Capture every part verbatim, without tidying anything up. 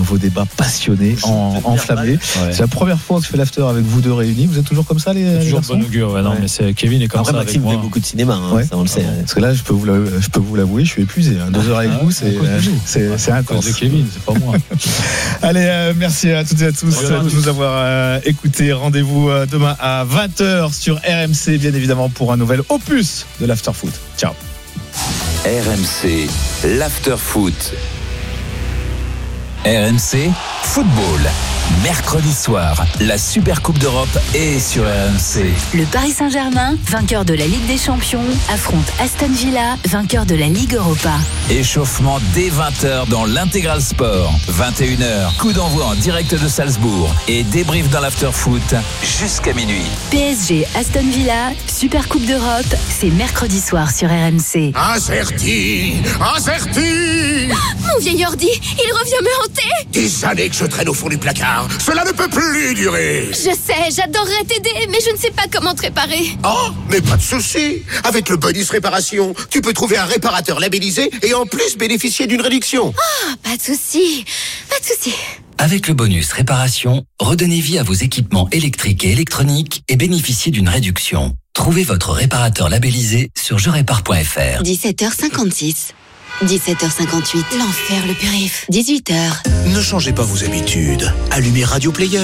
vos débats passionnés, en, enflammés. Ouais. C'est la première fois que je fais l'after avec vous deux réunis. Vous êtes toujours comme ça, les, les toujours garçons? Bonne augure, ouais, non, ouais. mais c'est, Kevin est comme Après, ça. Maxime avec fait moi. beaucoup de cinéma, hein, ouais. ça on le sait. Ah bon. Parce que là, je peux vous l'avouer, je peux vous l'avouer, je suis épuisé. Hein. Deux heures avec ah, vous, c'est, c'est, c'est intense. C'est Kevin, c'est pas moi. Allez, euh, merci à toutes et à tous euh, de nous avoir euh, écoutés. Rendez-vous euh, demain à vingt heures sur R M C, bien évidemment, pour un nouvel opus de l'After Foot. Ciao. R M C, l'After Foot. R M C, football. Mercredi soir, la Super Coupe d'Europe est sur R M C. Le Paris Saint-Germain, vainqueur de la Ligue des Champions, affronte Aston Villa, vainqueur de la Ligue Europa. Échauffement dès vingt heures dans l'Intégral Sport. vingt et une heures, coup d'envoi en direct de Salzbourg et débrief dans l'After Foot jusqu'à minuit. P S G Aston Villa, Super Coupe d'Europe, c'est mercredi soir sur R M C. Incerti, incerti. Ah, mon vieil ordi, il revient me hanter. Des années que je traîne au fond du placard. Cela ne peut plus durer. Je sais, j'adorerais t'aider, mais je ne sais pas comment te réparer. Oh, mais pas de souci. Avec le bonus réparation, tu peux trouver un réparateur labellisé et en plus bénéficier d'une réduction. Ah, oh, pas de souci, pas de souci. Avec le bonus réparation, redonnez vie à vos équipements électriques et électroniques et bénéficiez d'une réduction. Trouvez votre réparateur labellisé sur je répare point f r. dix-sept heures cinquante-six. dix-sept heures cinquante-huit. L'enfer, le périph. dix-huit heures. Ne changez pas vos habitudes. Allumez Radio Player.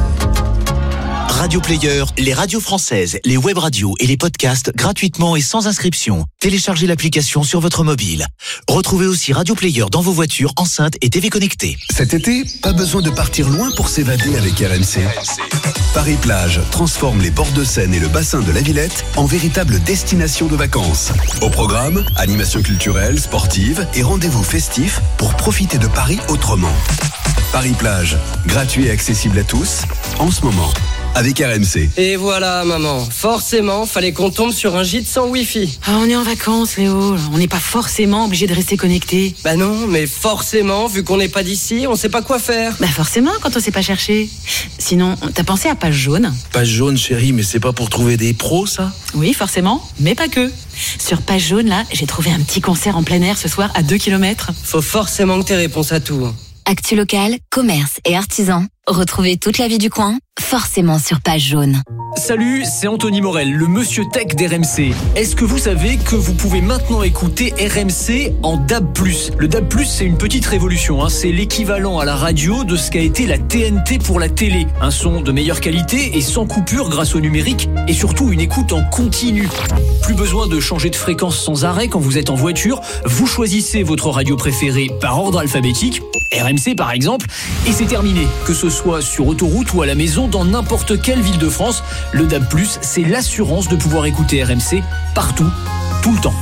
Radio Player, les radios françaises, les web radios et les podcasts gratuitement et sans inscription. Téléchargez l'application sur votre mobile. Retrouvez aussi Radio Player dans vos voitures, enceintes et T V connectées. Cet été, pas besoin de partir loin pour s'évader avec R M C. Paris-Plage transforme les bords de Seine et le bassin de la Villette en véritable destination de vacances. Au programme, animation culturelle, sportive et rendez-vous festifs pour profiter de Paris autrement. Paris-Plage, gratuit et accessible à tous, en ce moment. Avec R M C. Et voilà, maman. Forcément, fallait qu'on tombe sur un gîte sans Wi-Fi. Ah, on est en vacances, Léo. On n'est pas forcément obligé de rester connecté. Bah non, mais forcément, vu qu'on n'est pas d'ici, on sait pas quoi faire. Bah forcément, quand on sait pas chercher. Sinon, t'as pensé à Page Jaune? Page Jaune, chérie, mais c'est pas pour trouver des pros, ça? Oui, forcément, mais pas que. Sur Page Jaune, là, j'ai trouvé un petit concert en plein air ce soir à deux kilomètres. Faut forcément que t'aies réponse à tout. Actu local, commerce et artisans. Retrouvez toute la vie du coin, forcément sur Page Jaune. Salut, c'est Anthony Morel, le monsieur tech d'R M C. Est-ce que vous savez que vous pouvez maintenant écouter R M C en D A B plus? Le D A B plus, c'est une petite révolution, hein. C'est l'équivalent à la radio de ce qu'a été la T N T pour la télé. Un son de meilleure qualité et sans coupure grâce au numérique et surtout une écoute en continu. Plus besoin de changer de fréquence sans arrêt quand vous êtes en voiture. Vous choisissez votre radio préférée par ordre alphabétique, R M C par exemple, et c'est terminé. Que ce soit sur autoroute ou à la maison, dans n'importe quelle ville de France, le D A B plus, c'est l'assurance de pouvoir écouter R M C partout, tout le temps.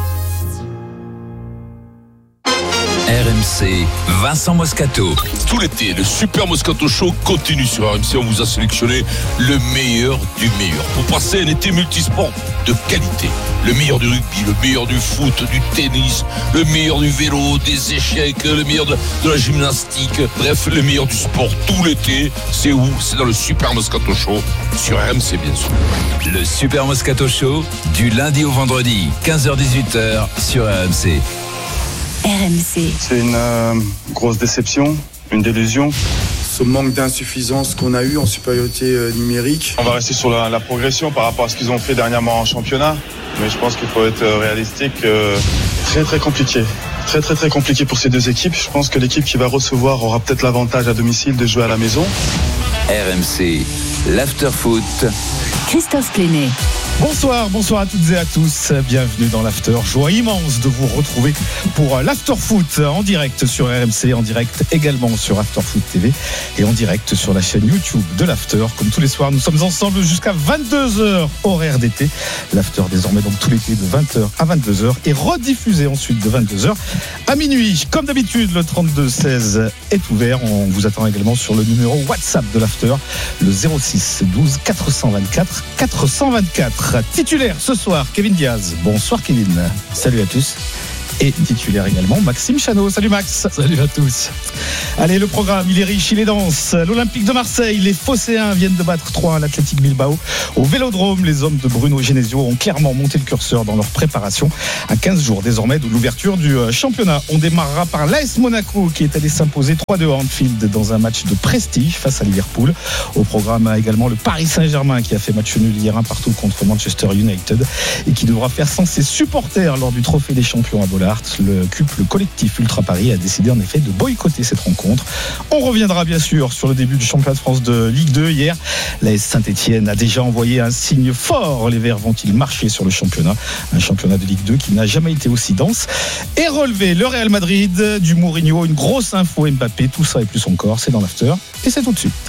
R M C, Vincent Moscato. Tout l'été, le Super Moscato Show continue sur R M C. On vous a sélectionné le meilleur du meilleur pour passer un été multisport de qualité. Le meilleur du rugby, le meilleur du foot, du tennis, le meilleur du vélo, des échecs, le meilleur de, de la gymnastique. Bref, le meilleur du sport tout l'été. C'est où? C'est dans le Super Moscato Show sur R M C, bien sûr. Le Super Moscato Show, du lundi au vendredi, quinze heures dix-huit heures sur R M C. R M C. C'est une euh, grosse déception, une délusion. Ce manque d'insuffisance qu'on a eu en supériorité euh, numérique. On va rester sur la, la progression par rapport à ce qu'ils ont fait dernièrement en championnat. Mais je pense qu'il faut être euh, réalistique. Euh, très très compliqué. Très très très compliqué pour ces deux équipes. Je pense que l'équipe qui va recevoir aura peut-être l'avantage à domicile de jouer à la maison. R M C, l'After Foot. Christophe Plénet. Bonsoir, bonsoir à toutes et à tous. Bienvenue dans l'After. Joie immense de vous retrouver pour l'After Foot en direct sur R M C, en direct également sur After Foot T V et en direct sur la chaîne YouTube de l'After. Comme tous les soirs, nous sommes ensemble jusqu'à vingt-deux heures, horaire d'été. L'After désormais donc tout l'été de vingt heures à vingt-deux heures et rediffusé ensuite de vingt-deux heures à minuit. Comme d'habitude, le trente-deux seize est ouvert. On vous attend également sur le numéro WhatsApp de l'After, le zéro six douze quatre cent vingt-quatre quatre cent vingt-quatre. Titulaire ce soir, Kevin Diaz. Bonsoir Kevin. Salut à tous. Et titulaire également, Maxime Chanot. Salut Max. Salut à tous. Allez, le programme, il est riche, il est dense. L'Olympique de Marseille, les Phocéens viennent de battre trois un à l'Athletic Bilbao. Au Vélodrome, les hommes de Bruno Genesio ont clairement monté le curseur dans leur préparation. À quinze jours désormais de l'ouverture du championnat. On démarrera par l'A S Monaco qui est allé s'imposer trois deux à Anfield dans un match de prestige face à Liverpool. Au programme également le Paris Saint-Germain qui a fait match nul hier un partout contre Manchester United et qui devra faire sans ses supporters lors du trophée des champions à Bollaert. Le C U P, le collectif Ultra Paris, a décidé en effet de boycotter cette rencontre. On reviendra bien sûr sur le début du championnat de France de Ligue deux. Hier, l'A S Saint-Etienne a déjà envoyé un signe fort. Les Verts vont-ils marcher sur le championnat? Un championnat de Ligue deux qui n'a jamais été aussi dense et relevé. Le Real Madrid, du Mourinho, une grosse info Mbappé, tout ça et plus encore, c'est dans l'after et c'est tout de suite.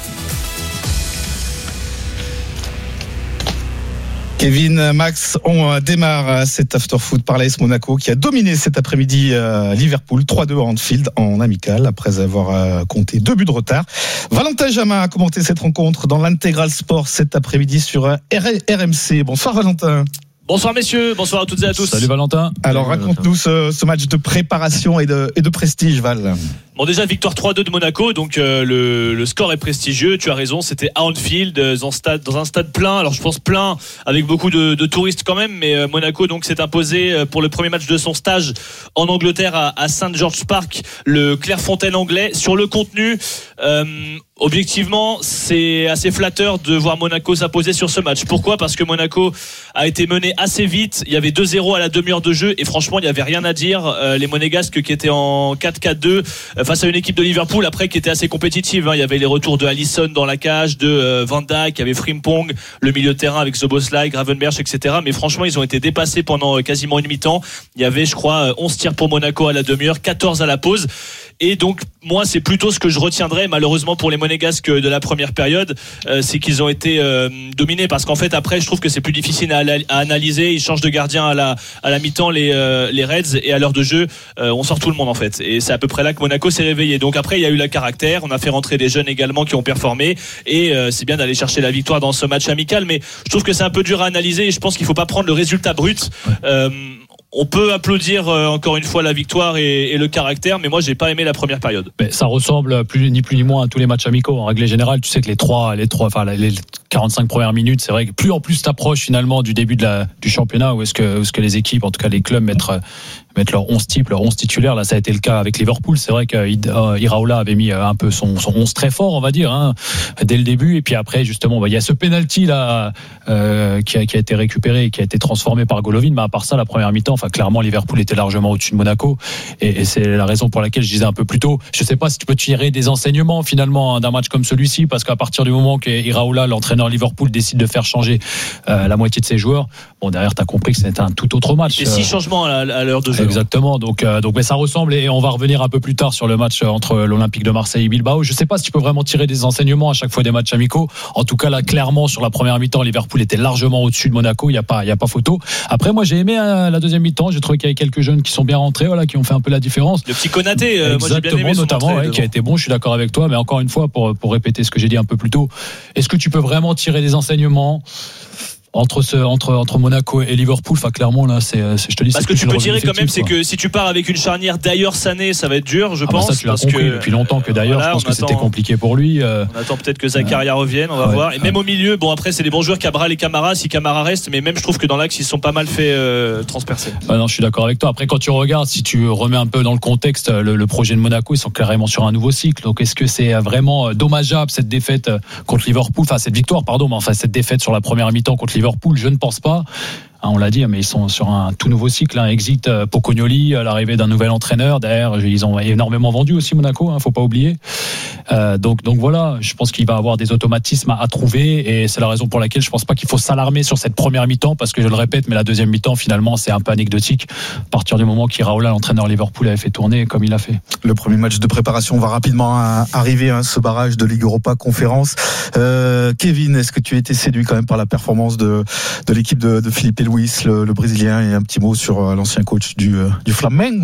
Kevin, Max, on démarre cet after-foot par l'A S Monaco qui a dominé cet après-midi euh, Liverpool trois deux à Anfield en amical après avoir euh, compté deux buts de retard. Valentin Jamin a commenté cette rencontre dans l'Intégral Sport cet après-midi sur R M C. Bonsoir Valentin. Bonsoir messieurs, bonsoir à toutes et à tous. Salut Valentin. Alors raconte-nous ce, ce match de préparation et de, et de prestige, Val. Bon, déjà victoire trois deux de Monaco, donc euh, le, le score est prestigieux. Tu as raison, c'était à Anfield, dans un stade, dans un stade plein. Alors je pense plein avec beaucoup de, de touristes quand même, mais euh, Monaco donc s'est imposé pour le premier match de son stage en Angleterre à, à Saint George's Park, le Clairefontaine anglais. Sur le contenu, euh, objectivement, c'est assez flatteur de voir Monaco s'imposer sur ce match. Pourquoi ? Parce que Monaco a été mené assez vite. Il y avait deux zéro à la demi-heure de jeu et franchement, il n'y avait rien à dire. Euh, les Monégasques qui étaient en quatre quatre deux face à une équipe de Liverpool après qui était assez compétitive. Il y avait les retours de Alisson dans la cage, de Van Dijk, il y avait Frimpong, le milieu de terrain avec Szoboszlai, Gravenberch, et cetera. Mais franchement, ils ont été dépassés pendant quasiment une mi-temps. Il y avait, je crois, onze tirs pour Monaco à la demi-heure, quatorze à la pause. Et donc, moi, c'est plutôt ce que je retiendrai, malheureusement, pour les Monégasques de la première période, euh, c'est qu'ils ont été euh, dominés. Parce qu'en fait, après, je trouve que c'est plus difficile à, à analyser. Ils changent de gardien à la, à la mi-temps, les, euh, les Reds, et à l'heure de jeu, euh, on sort tout le monde, en fait. Et c'est à peu près là que Monaco s'est réveillé. Donc après, il y a eu le caractère. On a fait rentrer des jeunes également qui ont performé. Et euh, c'est bien d'aller chercher la victoire dans ce match amical. Mais je trouve que c'est un peu dur à analyser. Et je pense qu'il faut pas prendre le résultat brut. Euh, On peut applaudir euh, encore une fois la victoire et, et le caractère, mais moi j'ai pas aimé la première période. Mais ça ressemble plus, ni plus ni moins à tous les matchs amicaux. En règle générale, tu sais que les trois, les trois, enfin les quarante-cinq premières minutes, c'est vrai que plus en plus t'approches finalement du début de la, du championnat, où est-ce que, où est-ce que les équipes, en tout cas les clubs, mettent mettre leur onze types, leur onze titulaires. Là, ça a été le cas avec Liverpool. C'est vrai qu'Iraola avait mis un peu son, son onze très fort, on va dire, hein, dès le début. Et puis après, justement, bah, il y a ce penalty là euh, qui, a, qui a été récupéré, qui a été transformé par Golovin. Mais à part ça, la première mi-temps, enfin, clairement, Liverpool était largement au-dessus de Monaco. Et, et c'est la raison pour laquelle je disais un peu plus tôt. Je sais pas si tu peux tirer des enseignements finalement d'un match comme celui-ci, parce qu'à partir du moment que Iraola, l'entraîneur Liverpool, décide de faire changer euh, la moitié de ses joueurs, bon, derrière, t'as compris que c'était un tout autre match. Et six changements à, à l'heure de jeu. Exactement. Donc, euh, donc, mais ça ressemble, et on va revenir un peu plus tard sur le match entre l'Olympique de Marseille et Bilbao. Je sais pas si tu peux vraiment tirer des enseignements à chaque fois des matchs amicaux. En tout cas, là, clairement, sur la première mi-temps, Liverpool était largement au-dessus de Monaco. Il y a pas, il y a pas photo. Après, moi, j'ai aimé euh, la deuxième mi-temps. J'ai trouvé qu'il y avait quelques jeunes qui sont bien rentrés, voilà, qui ont fait un peu la différence. Le petit Konaté, euh, exactement, moi, j'ai bien aimé son notamment, ouais, qui a été bon. Je suis d'accord avec toi, mais encore une fois, pour pour répéter ce que j'ai dit un peu plus tôt, est-ce que tu peux vraiment tirer des enseignements entre ce entre entre Monaco et Liverpool? Enfin, clairement là, c'est, c'est je te dis. Parce que tu peux tirer quand même, c'est que si tu pars avec une charnière d'ailleurs Sané, ça va être dur, je ah pense. Bah ça, tu l'as parce compris que depuis longtemps que d'ailleurs, voilà, je pense que attend, c'était compliqué pour lui. Euh... On attend peut-être que Zakaria revienne, on va ouais, voir. Et ouais. même au milieu, bon après c'est des bons joueurs, Cabral et Camara, si Camara reste, mais même je trouve que dans l'axe ils se sont pas mal fait euh, transpercer. Bah non, je suis d'accord avec toi. Après, quand tu regardes, si tu remets un peu dans le contexte, le, le projet de Monaco, ils sont carrément sur un nouveau cycle. Donc, est-ce que c'est vraiment dommageable cette défaite contre Liverpool, enfin cette victoire, pardon, mais enfin cette défaite sur la première mi-temps contre Liverpool? Je ne pense pas. On l'a dit, mais ils sont sur un tout nouveau cycle. Hein. Exit Pocognoli, l'arrivée d'un nouvel entraîneur. Derrière, ils ont énormément vendu aussi Monaco, hein, faut pas oublier. Euh, donc, donc voilà, je pense qu'il va avoir des automatismes à, à trouver, et c'est la raison pour laquelle je pense pas qu'il faut s'alarmer sur cette première mi-temps, parce que je le répète, mais la deuxième mi-temps, finalement, c'est un peu anecdotique. À partir du moment qu'Iraola, l'entraîneur Liverpool, avait fait tourner comme il a fait. Le premier match de préparation va rapidement arriver, hein, ce barrage de Ligue Europa Conférence. Euh, Kevin, est-ce que tu as été séduit quand même par la performance de, de l'équipe de, de Philippe Luis, le, le Brésilien, et un petit mot sur euh, l'ancien coach du, euh, du Flamengo?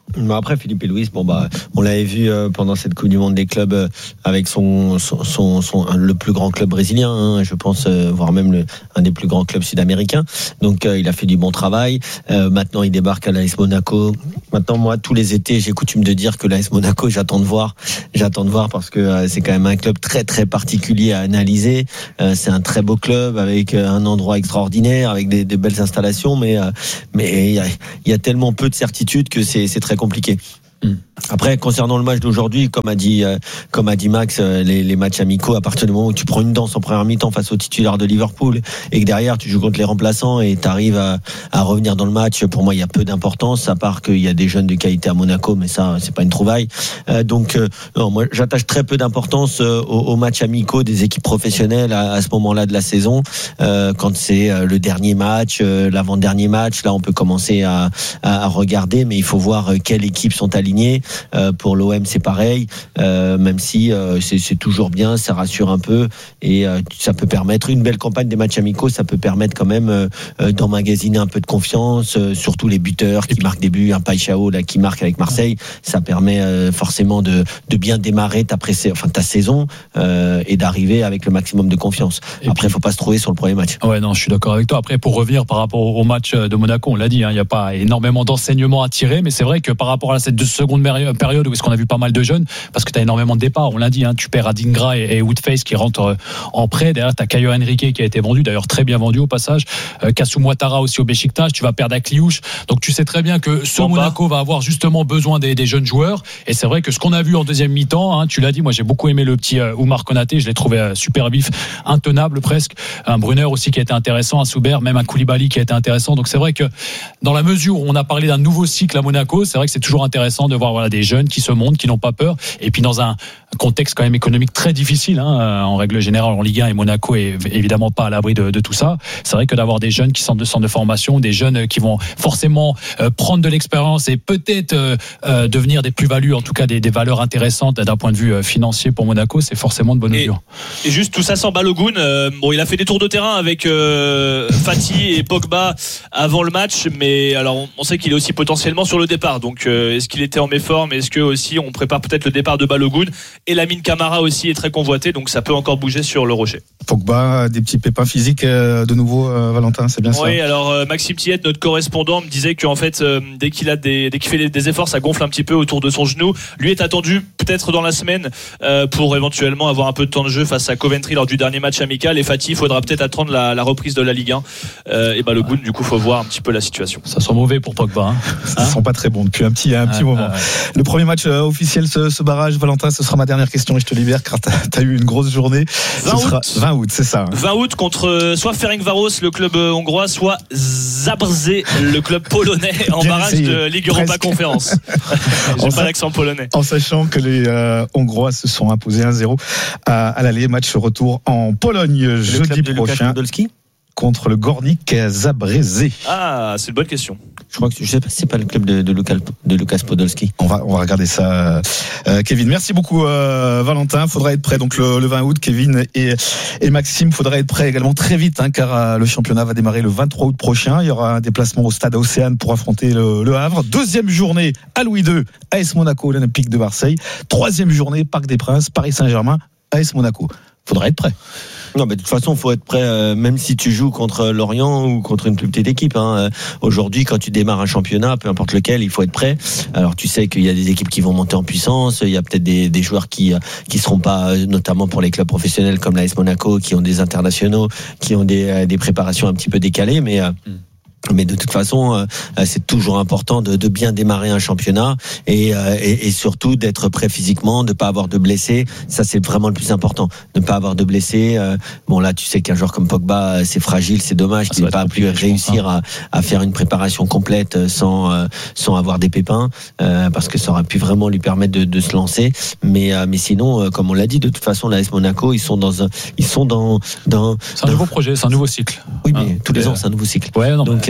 Mais après, Philippe Luis, bon bah, on l'avait vu euh, pendant cette Coupe du Monde des clubs euh, avec son, son, son, son un, le plus grand club brésilien, hein, je pense, euh, voire même le, un des plus grands clubs sud-américains. Donc, euh, il a fait du bon travail. Euh, maintenant, il débarque à l'A S Monaco. Maintenant, moi, tous les étés, j'ai coutume de dire que l'A S Monaco, j'attends de voir, j'attends de voir parce que euh, c'est quand même un club très très particulier à analyser. Euh, c'est un très beau club avec euh, un endroit extraordinaire, avec des, des belles installations, mais euh, mais il y a, y a tellement peu de certitudes que c'est, c'est très compliqué. Après, concernant le match d'aujourd'hui, comme a dit, euh, comme a dit Max, euh, les, les matchs amicaux, à partir du moment où tu prends une danse en première mi-temps face aux titulaires de Liverpool et que derrière tu joues contre les remplaçants et tu arrives à, à revenir dans le match, pour moi il y a peu d'importance, à part qu'il y a des jeunes de qualité à Monaco, mais ça c'est pas une trouvaille. Euh, donc euh, non, moi j'attache très peu d'importance euh, aux, aux matchs amicaux des équipes professionnelles à, à ce moment-là de la saison. Euh, quand c'est euh, le dernier match, euh, l'avant-dernier match, là on peut commencer à, à, à regarder, mais il faut voir euh, quelles équipes sont alignées. Euh, pour l'O M c'est pareil, euh, même si euh, c'est, c'est toujours bien, ça rassure un peu et euh, ça peut permettre une belle campagne des matchs amicaux, ça peut permettre quand même euh, d'emmagasiner un peu de confiance, euh, surtout les buteurs qui marquent des buts, un Paixão là qui marque avec Marseille, ça permet euh, forcément de, de bien démarrer ta, pré- enfin, ta saison euh, et d'arriver avec le maximum de confiance. Et après, il ne faut pas se trouver sur le premier match. Ouais, non, je suis d'accord avec toi. Après, pour revenir par rapport au match de Monaco, on l'a dit, il hein, n'y a pas énormément d'enseignements à tirer, mais c'est vrai que par rapport à cette seconde période où est-ce qu'on a vu pas mal de jeunes, parce que tu as énormément de départs, on l'a dit, hein, tu perds Adingra et, et Woodface qui rentrent en prêt, derrière tu as Caio Henrique qui a été vendu, d'ailleurs très bien vendu au passage, euh, Kassoum Ouattara aussi au Beşiktaş, tu vas perdre Akliouche, donc tu sais très bien que ce Bamba. Monaco va avoir justement besoin des, des jeunes joueurs, et c'est vrai que ce qu'on a vu en deuxième mi-temps, hein, tu l'as dit, moi j'ai beaucoup aimé le petit euh, Oumar Konaté, je l'ai trouvé euh, super vif, intenable presque, un Brunner aussi qui a été intéressant, un Souber, même un Koulibaly qui a été intéressant, donc c'est vrai que dans la mesure où on a parlé d'un nouveau cycle à Monaco, c'est vrai que c'est toujours intéressant de voir voilà, des jeunes qui se montrent, qui n'ont pas peur, et puis dans un contexte quand même économique très difficile, hein, en règle générale en Ligue un, et Monaco est évidemment pas à l'abri de, de tout ça. C'est vrai que d'avoir des jeunes qui sortent de centre de formation, des jeunes qui vont forcément euh, prendre de l'expérience et peut-être euh, euh, devenir des plus-values, en tout cas des, des valeurs intéressantes d'un point de vue euh, financier pour Monaco, c'est forcément de bonne augure. Et, et juste tout ça sans Balogun, euh, bon, il a fait des tours de terrain avec euh, Fati et Pogba avant le match, mais alors on, on sait qu'il est aussi potentiellement sur le départ, donc euh, est-ce qu'il était en méforme, est-ce que aussi on prépare peut-être le départ de Balogun, et Lamine Camara aussi est très convoité, donc ça peut encore bouger sur le Rocher. Pogba, des petits pépins physiques euh, de nouveau, euh, Valentin, c'est bien oui, ça. Oui, alors euh, Maxime Tillet, notre correspondant, me disait qu'en fait euh, dès qu'il a des, dès qu'il fait des efforts, ça gonfle un petit peu autour de son genou. Lui est attendu peut-être dans la semaine euh, pour éventuellement avoir un peu de temps de jeu face à Coventry lors du dernier match amical. Et Fatih, il faudra peut-être attendre la, la reprise de la Ligue un. Euh, et Balogun, du coup, faut voir un petit peu la situation. Ça sent mauvais pour Pogba. Hein. Ça sent pas très bon depuis un petit, un petit ah, moment. Ah, ouais. Le premier match euh, officiel, ce, ce barrage, Valentin, ce sera ma dernière question et je te libère car t'as, t'as eu une grosse journée. vingt août. vingt août, c'est ça. Hein. vingt août contre euh, soit Ferencváros, le club euh, hongrois, soit Zabrze, le club polonais, en bien barrage essayé. De Ligue Europa Conférence. J'ai en pas sa... l'accent polonais. En sachant que les euh, Hongrois se sont imposés un zéro à, à l'aller, match retour en Pologne le jeudi prochain contre le Górnik Zabrze. Ah, c'est une bonne question. Je crois que je sais pas, c'est pas le club de, de, Luka, de Lukas Podolski. On va, on va regarder ça, euh, Kevin. Merci beaucoup, euh, Valentin. Faudra être prêt donc le, le vingt août, Kevin et, et Maxime. Faudra être prêt également très vite, hein, car euh, le championnat va démarrer le vingt-trois août prochain. Il y aura un déplacement au stade Océane pour affronter le, le Havre. Deuxième journée à Louis deux, A S Monaco, l'Olympique de Marseille. Troisième journée, Parc des Princes, Paris Saint-Germain, A S Monaco. Faudra être prêt. Non, mais de toute façon, faut être prêt, euh, même si tu joues contre Lorient ou contre une plus petite équipe. Hein. Euh, aujourd'hui, quand tu démarres un championnat, peu importe lequel, il faut être prêt. Alors, tu sais qu'il y a des équipes qui vont monter en puissance. Il y a peut-être des, des joueurs qui qui seront pas, notamment pour les clubs professionnels comme l'A S Monaco, qui ont des internationaux, qui ont des, des préparations un petit peu décalées, mais. Euh, mm. Mais de toute façon, euh, c'est toujours important de, de bien démarrer un championnat et, euh, et, et surtout d'être prêt physiquement, de pas avoir de blessés. Ça, c'est vraiment le plus important. Ne pas avoir de blessés. Euh, bon, là, tu sais qu'un joueur comme Pogba, c'est fragile, c'est dommage ah, qu'il n'ait pas pu réussir à, à faire une préparation complète sans euh, sans avoir des pépins, euh, parce que ça aurait pu vraiment lui permettre de, de se lancer. Mais euh, mais sinon, euh, comme on l'a dit, de toute façon, l'A S Monaco, ils sont dans un, ils sont dans dans. C'est un dans... nouveau projet, c'est un nouveau cycle. Oui, mais hein, tous les ans, c'est un nouveau cycle. Ouais, non, donc.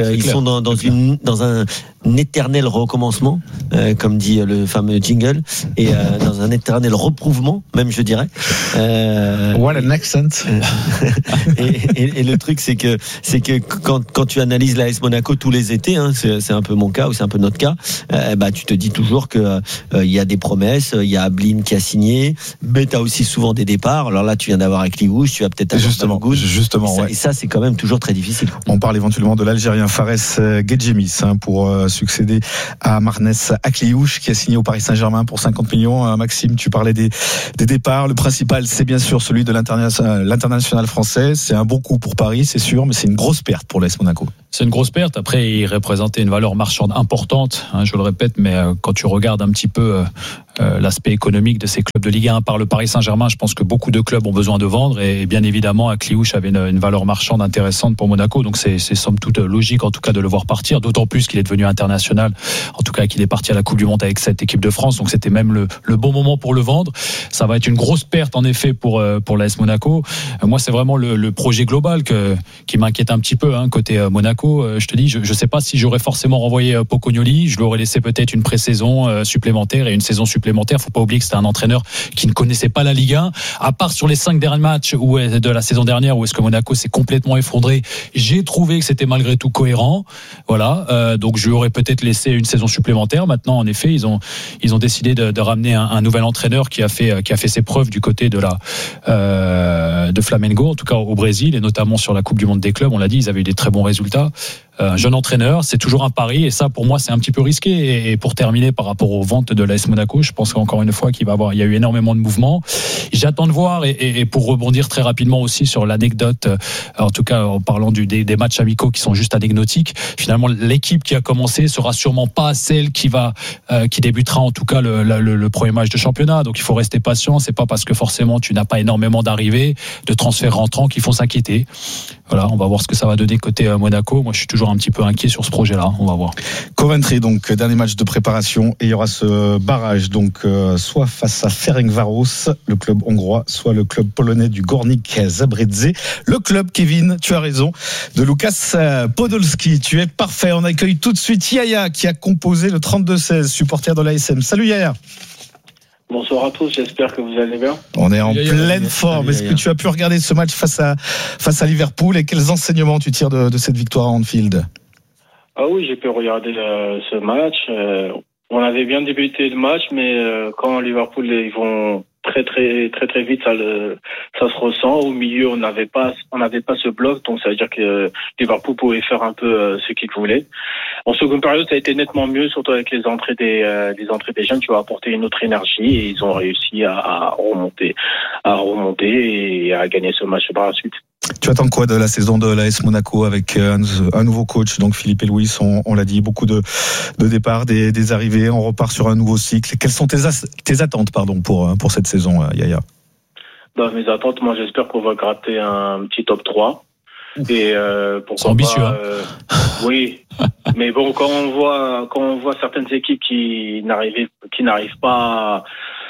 euh, ils sont dans, dans une dans un, un éternel recommencement, euh, comme dit le fameux jingle, et euh, dans un éternel reprouvement, même je dirais. Euh, What an accent. et, et, et le truc, c'est que c'est que quand quand tu analyses l'A S Monaco tous les étés, hein, c'est, c'est un peu mon cas ou c'est un peu notre cas, euh, bah tu te dis toujours que il euh, y a des promesses, il y a Ablin qui a signé, mais t'as aussi souvent des départs. Alors là, tu viens d'avoir Akliouche, tu vas peut-être avoir justement, Balogun. justement, et ça, ouais. et ça, c'est quand même toujours très difficile. On parle éventuellement de l'Algérien Fares Gedjemis hein, pour euh, succéder à Marnes Akliouche qui a signé au Paris Saint-Germain pour cinquante millions. Euh, Maxime, tu parlais des, des départs. Le principal, c'est bien sûr celui de l'international, l'international français. C'est un bon coup pour Paris, c'est sûr, mais c'est une grosse perte pour l'A S Monaco. C'est une grosse perte. Après, il représentait une valeur marchande importante, hein, je le répète, mais euh, quand tu regardes un petit peu euh, euh, l'aspect économique de ces clubs de Ligue un par le Paris Saint-Germain, je pense que beaucoup de clubs ont besoin de vendre et bien évidemment, Akliouche avait une, une valeur marchande intéressante pour Monaco, donc c'est, c'est somme toute logique en tout cas de le voir partir, d'autant plus qu'il est devenu international, en tout cas qu'il est parti à la Coupe du Monde avec cette équipe de France, donc c'était même le, le bon moment pour le vendre. Ça va être une grosse perte en effet pour, euh, pour l'A S Monaco. Euh, moi, c'est vraiment le, le projet global que, qui m'inquiète un petit peu hein, côté euh, Monaco. Je te dis, je ne sais pas si j'aurais forcément renvoyé Pocognoli. Je lui aurais laissé peut-être une pré-saison supplémentaire et une saison supplémentaire. Faut pas oublier que c'était un entraîneur qui ne connaissait pas la Ligue un. À part sur les cinq derniers matchs où, de la saison dernière où est-ce que Monaco s'est complètement effondré, j'ai trouvé que c'était malgré tout cohérent. Voilà. Euh, donc je lui aurais peut-être laissé une saison supplémentaire. Maintenant, en effet, ils ont ils ont décidé de, de ramener un, un nouvel entraîneur qui a fait qui a fait ses preuves du côté de la euh, de Flamengo, en tout cas au Brésil et notamment sur la Coupe du Monde des clubs. On l'a dit, ils avaient eu des très bons résultats. Un jeune entraîneur, c'est toujours un pari et ça pour moi c'est un petit peu risqué. Et pour terminer par rapport aux ventes de l'A S Monaco, je pense qu'encore une fois qu'il va avoir, il y a eu énormément de mouvements. J'attends de voir et, et, et pour rebondir très rapidement aussi sur l'anecdote, en tout cas en parlant du, des, des matchs amicaux qui sont juste anecdotiques. Finalement, l'équipe qui a commencé sera sûrement pas celle qui va, euh, qui débutera en tout cas le, le, le premier match de championnat. Donc il faut rester patient. C'est pas parce que forcément tu n'as pas énormément d'arrivées, de transferts rentrants qu'il faut s'inquiéter. Voilà, on va voir ce que ça va donner côté Monaco. Moi, je suis toujours un petit peu inquiet sur ce projet-là. On va voir. Coventry, donc dernier match de préparation et il y aura ce barrage, donc euh, soit face à Ferencváros, le club hongrois, soit le club polonais du Górnik Zabrze. Le club, Kevin, tu as raison, de Lukas Podolski. Tu es parfait. On accueille tout de suite Yaya qui a composé le trente-deux seize, supporter de l'A S M. Salut Yaya. Bonsoir à tous, j'espère que vous allez bien. On est en Yaya, pleine Yaya. forme. Yaya. Est-ce que tu as pu regarder ce match face à, face à Liverpool et quels enseignements tu tires de, de cette victoire à Anfield? Ah oui, j'ai pu regarder euh, ce match. Euh, on avait bien débuté le match, mais euh, quand Liverpool ils vont très très très très vite, ça le, ça se ressent. Au milieu, on n'avait pas on n'avait pas ce bloc, donc ça veut dire que euh, Liverpool pouvait faire un peu euh, ce qu'il voulait. En seconde période, ça a été nettement mieux, surtout avec les entrées des euh, les entrées des jeunes qui ont apporté une autre énergie et ils ont réussi à, à remonter, à remonter et à gagner ce match par la suite. Tu attends quoi de la saison de l'A S Monaco avec un, un nouveau coach, donc Philippe et Louis, on, on l'a dit, beaucoup de, de départs, des, des arrivées, on repart sur un nouveau cycle. Quelles sont tes, as, tes attentes pardon, pour, pour cette saison, Yaya? Bah, mes attentes, moi j'espère qu'on va gratter un petit top trois. Et euh, pourquoi c'est ambitieux, pas, euh, oui, mais bon, quand on voit quand on voit certaines équipes qui n'arrivent qui n'arrivent pas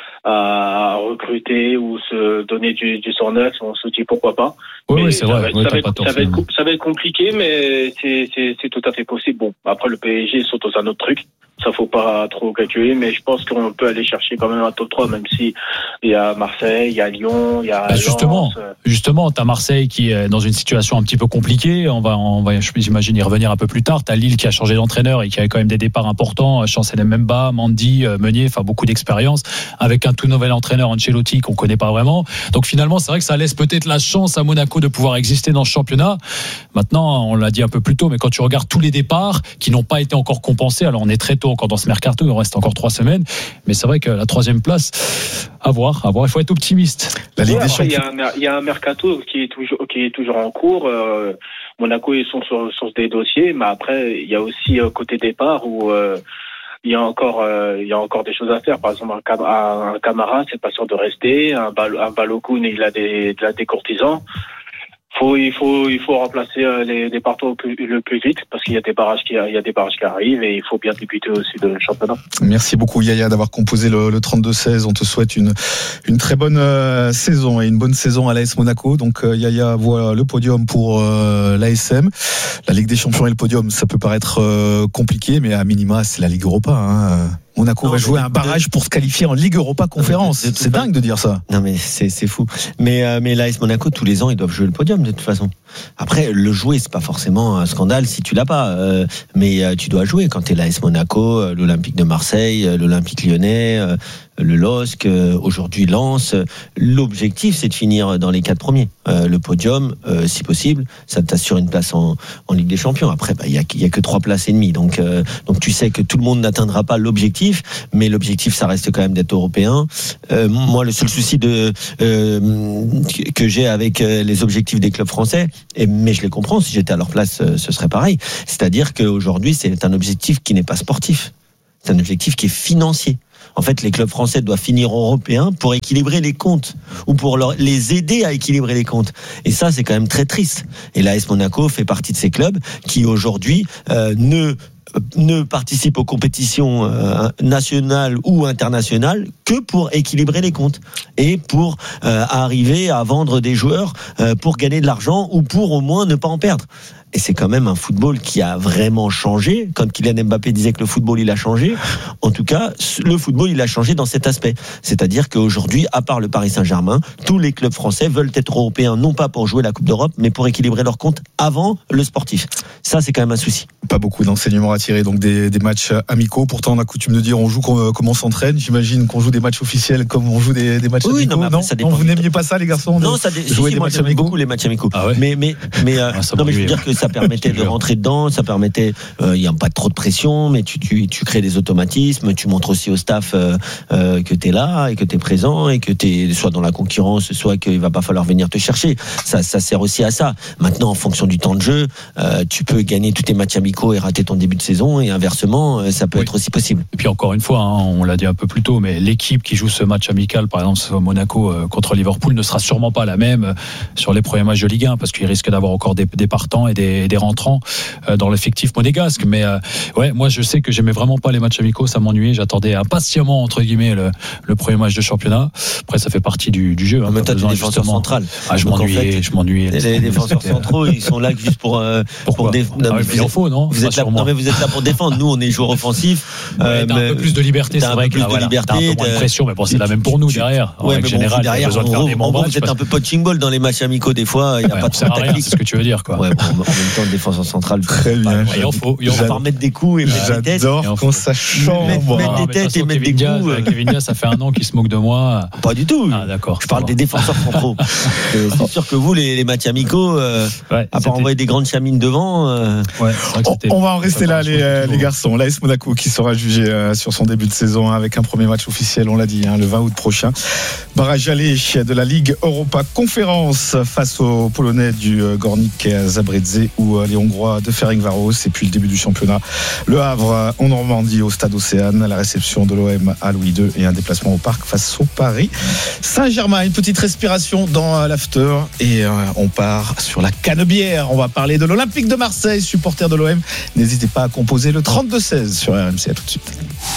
à, à recruter ou se donner du, du cent neuf, on se dit pourquoi pas. Oui, oui, c'est ça vrai. Va, Oui, ça, va pas être, tort, ça, va être, ça va être compliqué, mais c'est, c'est, c'est tout à fait possible. Bon, après le P S G saute dans un autre truc. Ça faut pas trop calculer, mais je pense qu'on peut aller chercher quand même un top trois, même si il y a Marseille, il y a Lyon, il y a bah justement, Lens. Justement, t'as Marseille qui est dans une situation un petit peu compliquée. On va, on va, j'imagine y revenir un peu plus tard. T'as Lille qui a changé d'entraîneur et qui a quand même des départs importants. Chancel Mbemba, Mandy, Meunier, enfin beaucoup d'expérience, avec un tout nouvel entraîneur Ancelotti qu'on connaît pas vraiment. Donc finalement, c'est vrai que ça laisse peut-être la chance à Monaco de pouvoir exister dans ce championnat. Maintenant, on l'a dit un peu plus tôt, mais quand tu regardes tous les départs qui n'ont pas été encore compensés, alors on est très tôt encore dans ce mercato, il reste encore trois semaines, mais c'est vrai que la troisième place, à voir, à voir, il faut être optimiste. La Ligue ouais, des Champions. Il y, y a un mercato qui est toujours, qui est toujours en cours. Euh, Monaco, ils sont sur, sur des dossiers, mais après, il y a aussi euh, côté départ où euh, il y a encore, euh, il y a encore des choses à faire. Par exemple, un, un, un Camara, c'est pas sûr de rester. Un, Bal, un Balogun, il a des, il a des courtisans. Faut, il faut, il faut remplacer les, les partout plus, le plus vite parce qu'il y a des barrages qui, il y a des barrages qui arrivent et il faut bien débuter aussi le championnat. Merci beaucoup Yaya d'avoir composé le, le trente-deux seize. On te souhaite une, une très bonne euh, saison et une bonne saison à l'A S Monaco. Donc euh, Yaya voit le podium pour euh, l'A S M. La Ligue des Champions et le podium, ça peut paraître euh, compliqué, mais à minima, c'est la Ligue Europa. Hein. Monaco non, va jouer un barrage pour se qualifier en Ligue Europa Conférence. C'est, c'est dingue de dire ça. Non mais c'est, c'est fou. Mais, euh, mais l'A S Monaco, tous les ans, ils doivent jouer le podium de toute façon. Après, le jouer, c'est pas forcément un scandale si tu l'as pas. Euh, mais euh, tu dois jouer quand t'es l'A S Monaco, euh, l'Olympique de Marseille, euh, l'Olympique Lyonnais, euh, le L O S C, euh, aujourd'hui Lens. L'objectif, c'est de finir dans les quatre premiers. Euh, le podium, euh, si possible, ça t'assure une place en, en Ligue des Champions. Après, il bah, y, a, y a que trois places et demie. Donc, euh, donc tu sais que tout le monde n'atteindra pas l'objectif, mais l'objectif, ça reste quand même d'être européen. Euh, moi, le seul souci de, euh, que j'ai avec les objectifs des clubs français, et, mais je les comprends, si j'étais à leur place, ce serait pareil. C'est-à-dire qu'aujourd'hui, c'est un objectif qui n'est pas sportif. C'est un objectif qui est financier. En fait, les clubs français doivent finir européens pour équilibrer les comptes ou pour leur, les aider à équilibrer les comptes. Et ça, c'est quand même très triste. Et l'A S Monaco fait partie de ces clubs qui, aujourd'hui, euh, ne ne participe aux compétitions euh, nationales ou internationales que pour équilibrer les comptes et pour euh, arriver à vendre des joueurs euh, pour gagner de l'argent ou pour au moins ne pas en perdre. Et c'est quand même un football qui a vraiment changé. Quand Kylian Mbappé disait que le football il a changé, en tout cas le football il a changé dans cet aspect. C'est-à-dire qu'aujourd'hui, à part le Paris Saint-Germain, tous les clubs français veulent être européens, non pas pour jouer la Coupe d'Europe, mais pour équilibrer leurs comptes avant le sportif. Ça, c'est quand même un souci. Pas beaucoup d'enseignements à tirer donc des, des matchs amicaux. Pourtant, on a coutume de dire on joue comme, comme on s'entraîne. J'imagine qu'on joue des matchs officiels comme on joue des, des matchs oui, amicaux. Non, non, ça dépend. non, vous n'aimiez pas ça, les garçons? Non, ça dé... jouer si, des moi, matchs amicaux. Beaucoup les matchs amicaux. Ah ouais. Mais mais mais euh, ah, non, mais je veux dire que ça permettait de rentrer dedans, ça permettait, il euh, n'y a pas trop de pression, mais tu, tu, tu crées des automatismes, tu montres aussi au staff euh, euh, que tu es là et que tu es présent et que tu es soit dans la concurrence, soit qu'il va pas falloir venir te chercher. Ça, ça sert aussi à ça. Maintenant, en fonction du temps de jeu, euh, tu peux gagner tous tes matchs amicaux et rater ton début de saison, et inversement, ça peut oui. être aussi possible. Et puis encore une fois, hein, on l'a dit un peu plus tôt, mais l'équipe qui joue ce match amical, par exemple Monaco euh, contre Liverpool, ne sera sûrement pas la même euh, sur les premiers matchs de Ligue un, parce qu'il risque d'avoir encore des, des partants et des, des rentrants euh, dans l'effectif monégasque. Mais euh, ouais, moi je sais que j'aimais vraiment pas les matchs amicaux, ça m'ennuyait. J'attendais impatiemment entre guillemets le, le premier match de championnat. Après, ça fait partie du, du jeu. Hein, mais t'as des défenseurs centrales. Ah, je m'ennuyais, en fait, je m'ennuyais. Les, les défenseurs centraux, ils sont là juste pour euh, pour déf... non, ah, mais vous, êtes, faut, non vous êtes là, non, mais vous êtes là pour défendre. Nous, on est joueurs offensifs. Ouais, euh, t'as un peu plus de liberté, c'est vrai. Plus de liberté, t'as un peu moins de pression, mais bon, c'est la même pour nous derrière. Ouais, mais général, derrière, besoin de faire des bons matchs. Vous êtes un peu punching ball dans les matchs amicaux des fois. Il y a pas de tactique. C'est ce que tu veux dire, quoi. Ouais, en même temps, le défenseur central. Très bien. Il va falloir mettre des coups et mettre des têtes. J'adore quand ça change. Mettre des têtes et mettre des coups. Kevin Diaz, ça fait un an qu'il se moque de moi. Pas du tout. Ah, d'accord. Je parle des défenseurs centraux. C'est sûr que vous, les matchs amicaux, à part envoyer des grandes chamines devant. On va en rester là, les garçons. L'A S Monaco qui sera jugé sur son début de saison avec un premier match officiel, on l'a dit, le vingt août prochain. Barrage aller de la Ligue Europa Conférence face aux Polonais du Górnik Zabrze ou les Hongrois de Ferencváros. Et puis le début du championnat, Le Havre en Normandie au Stade Océane, la réception de l'O M à Louis deux et un déplacement au Parc face au Paris Saint-Germain. Une petite respiration dans l'after et on part sur la Canebière. On va parler de l'Olympique de Marseille, supporter de l'O M. N'hésitez pas à composer le trente-deux seize sur R M C. À tout de suite.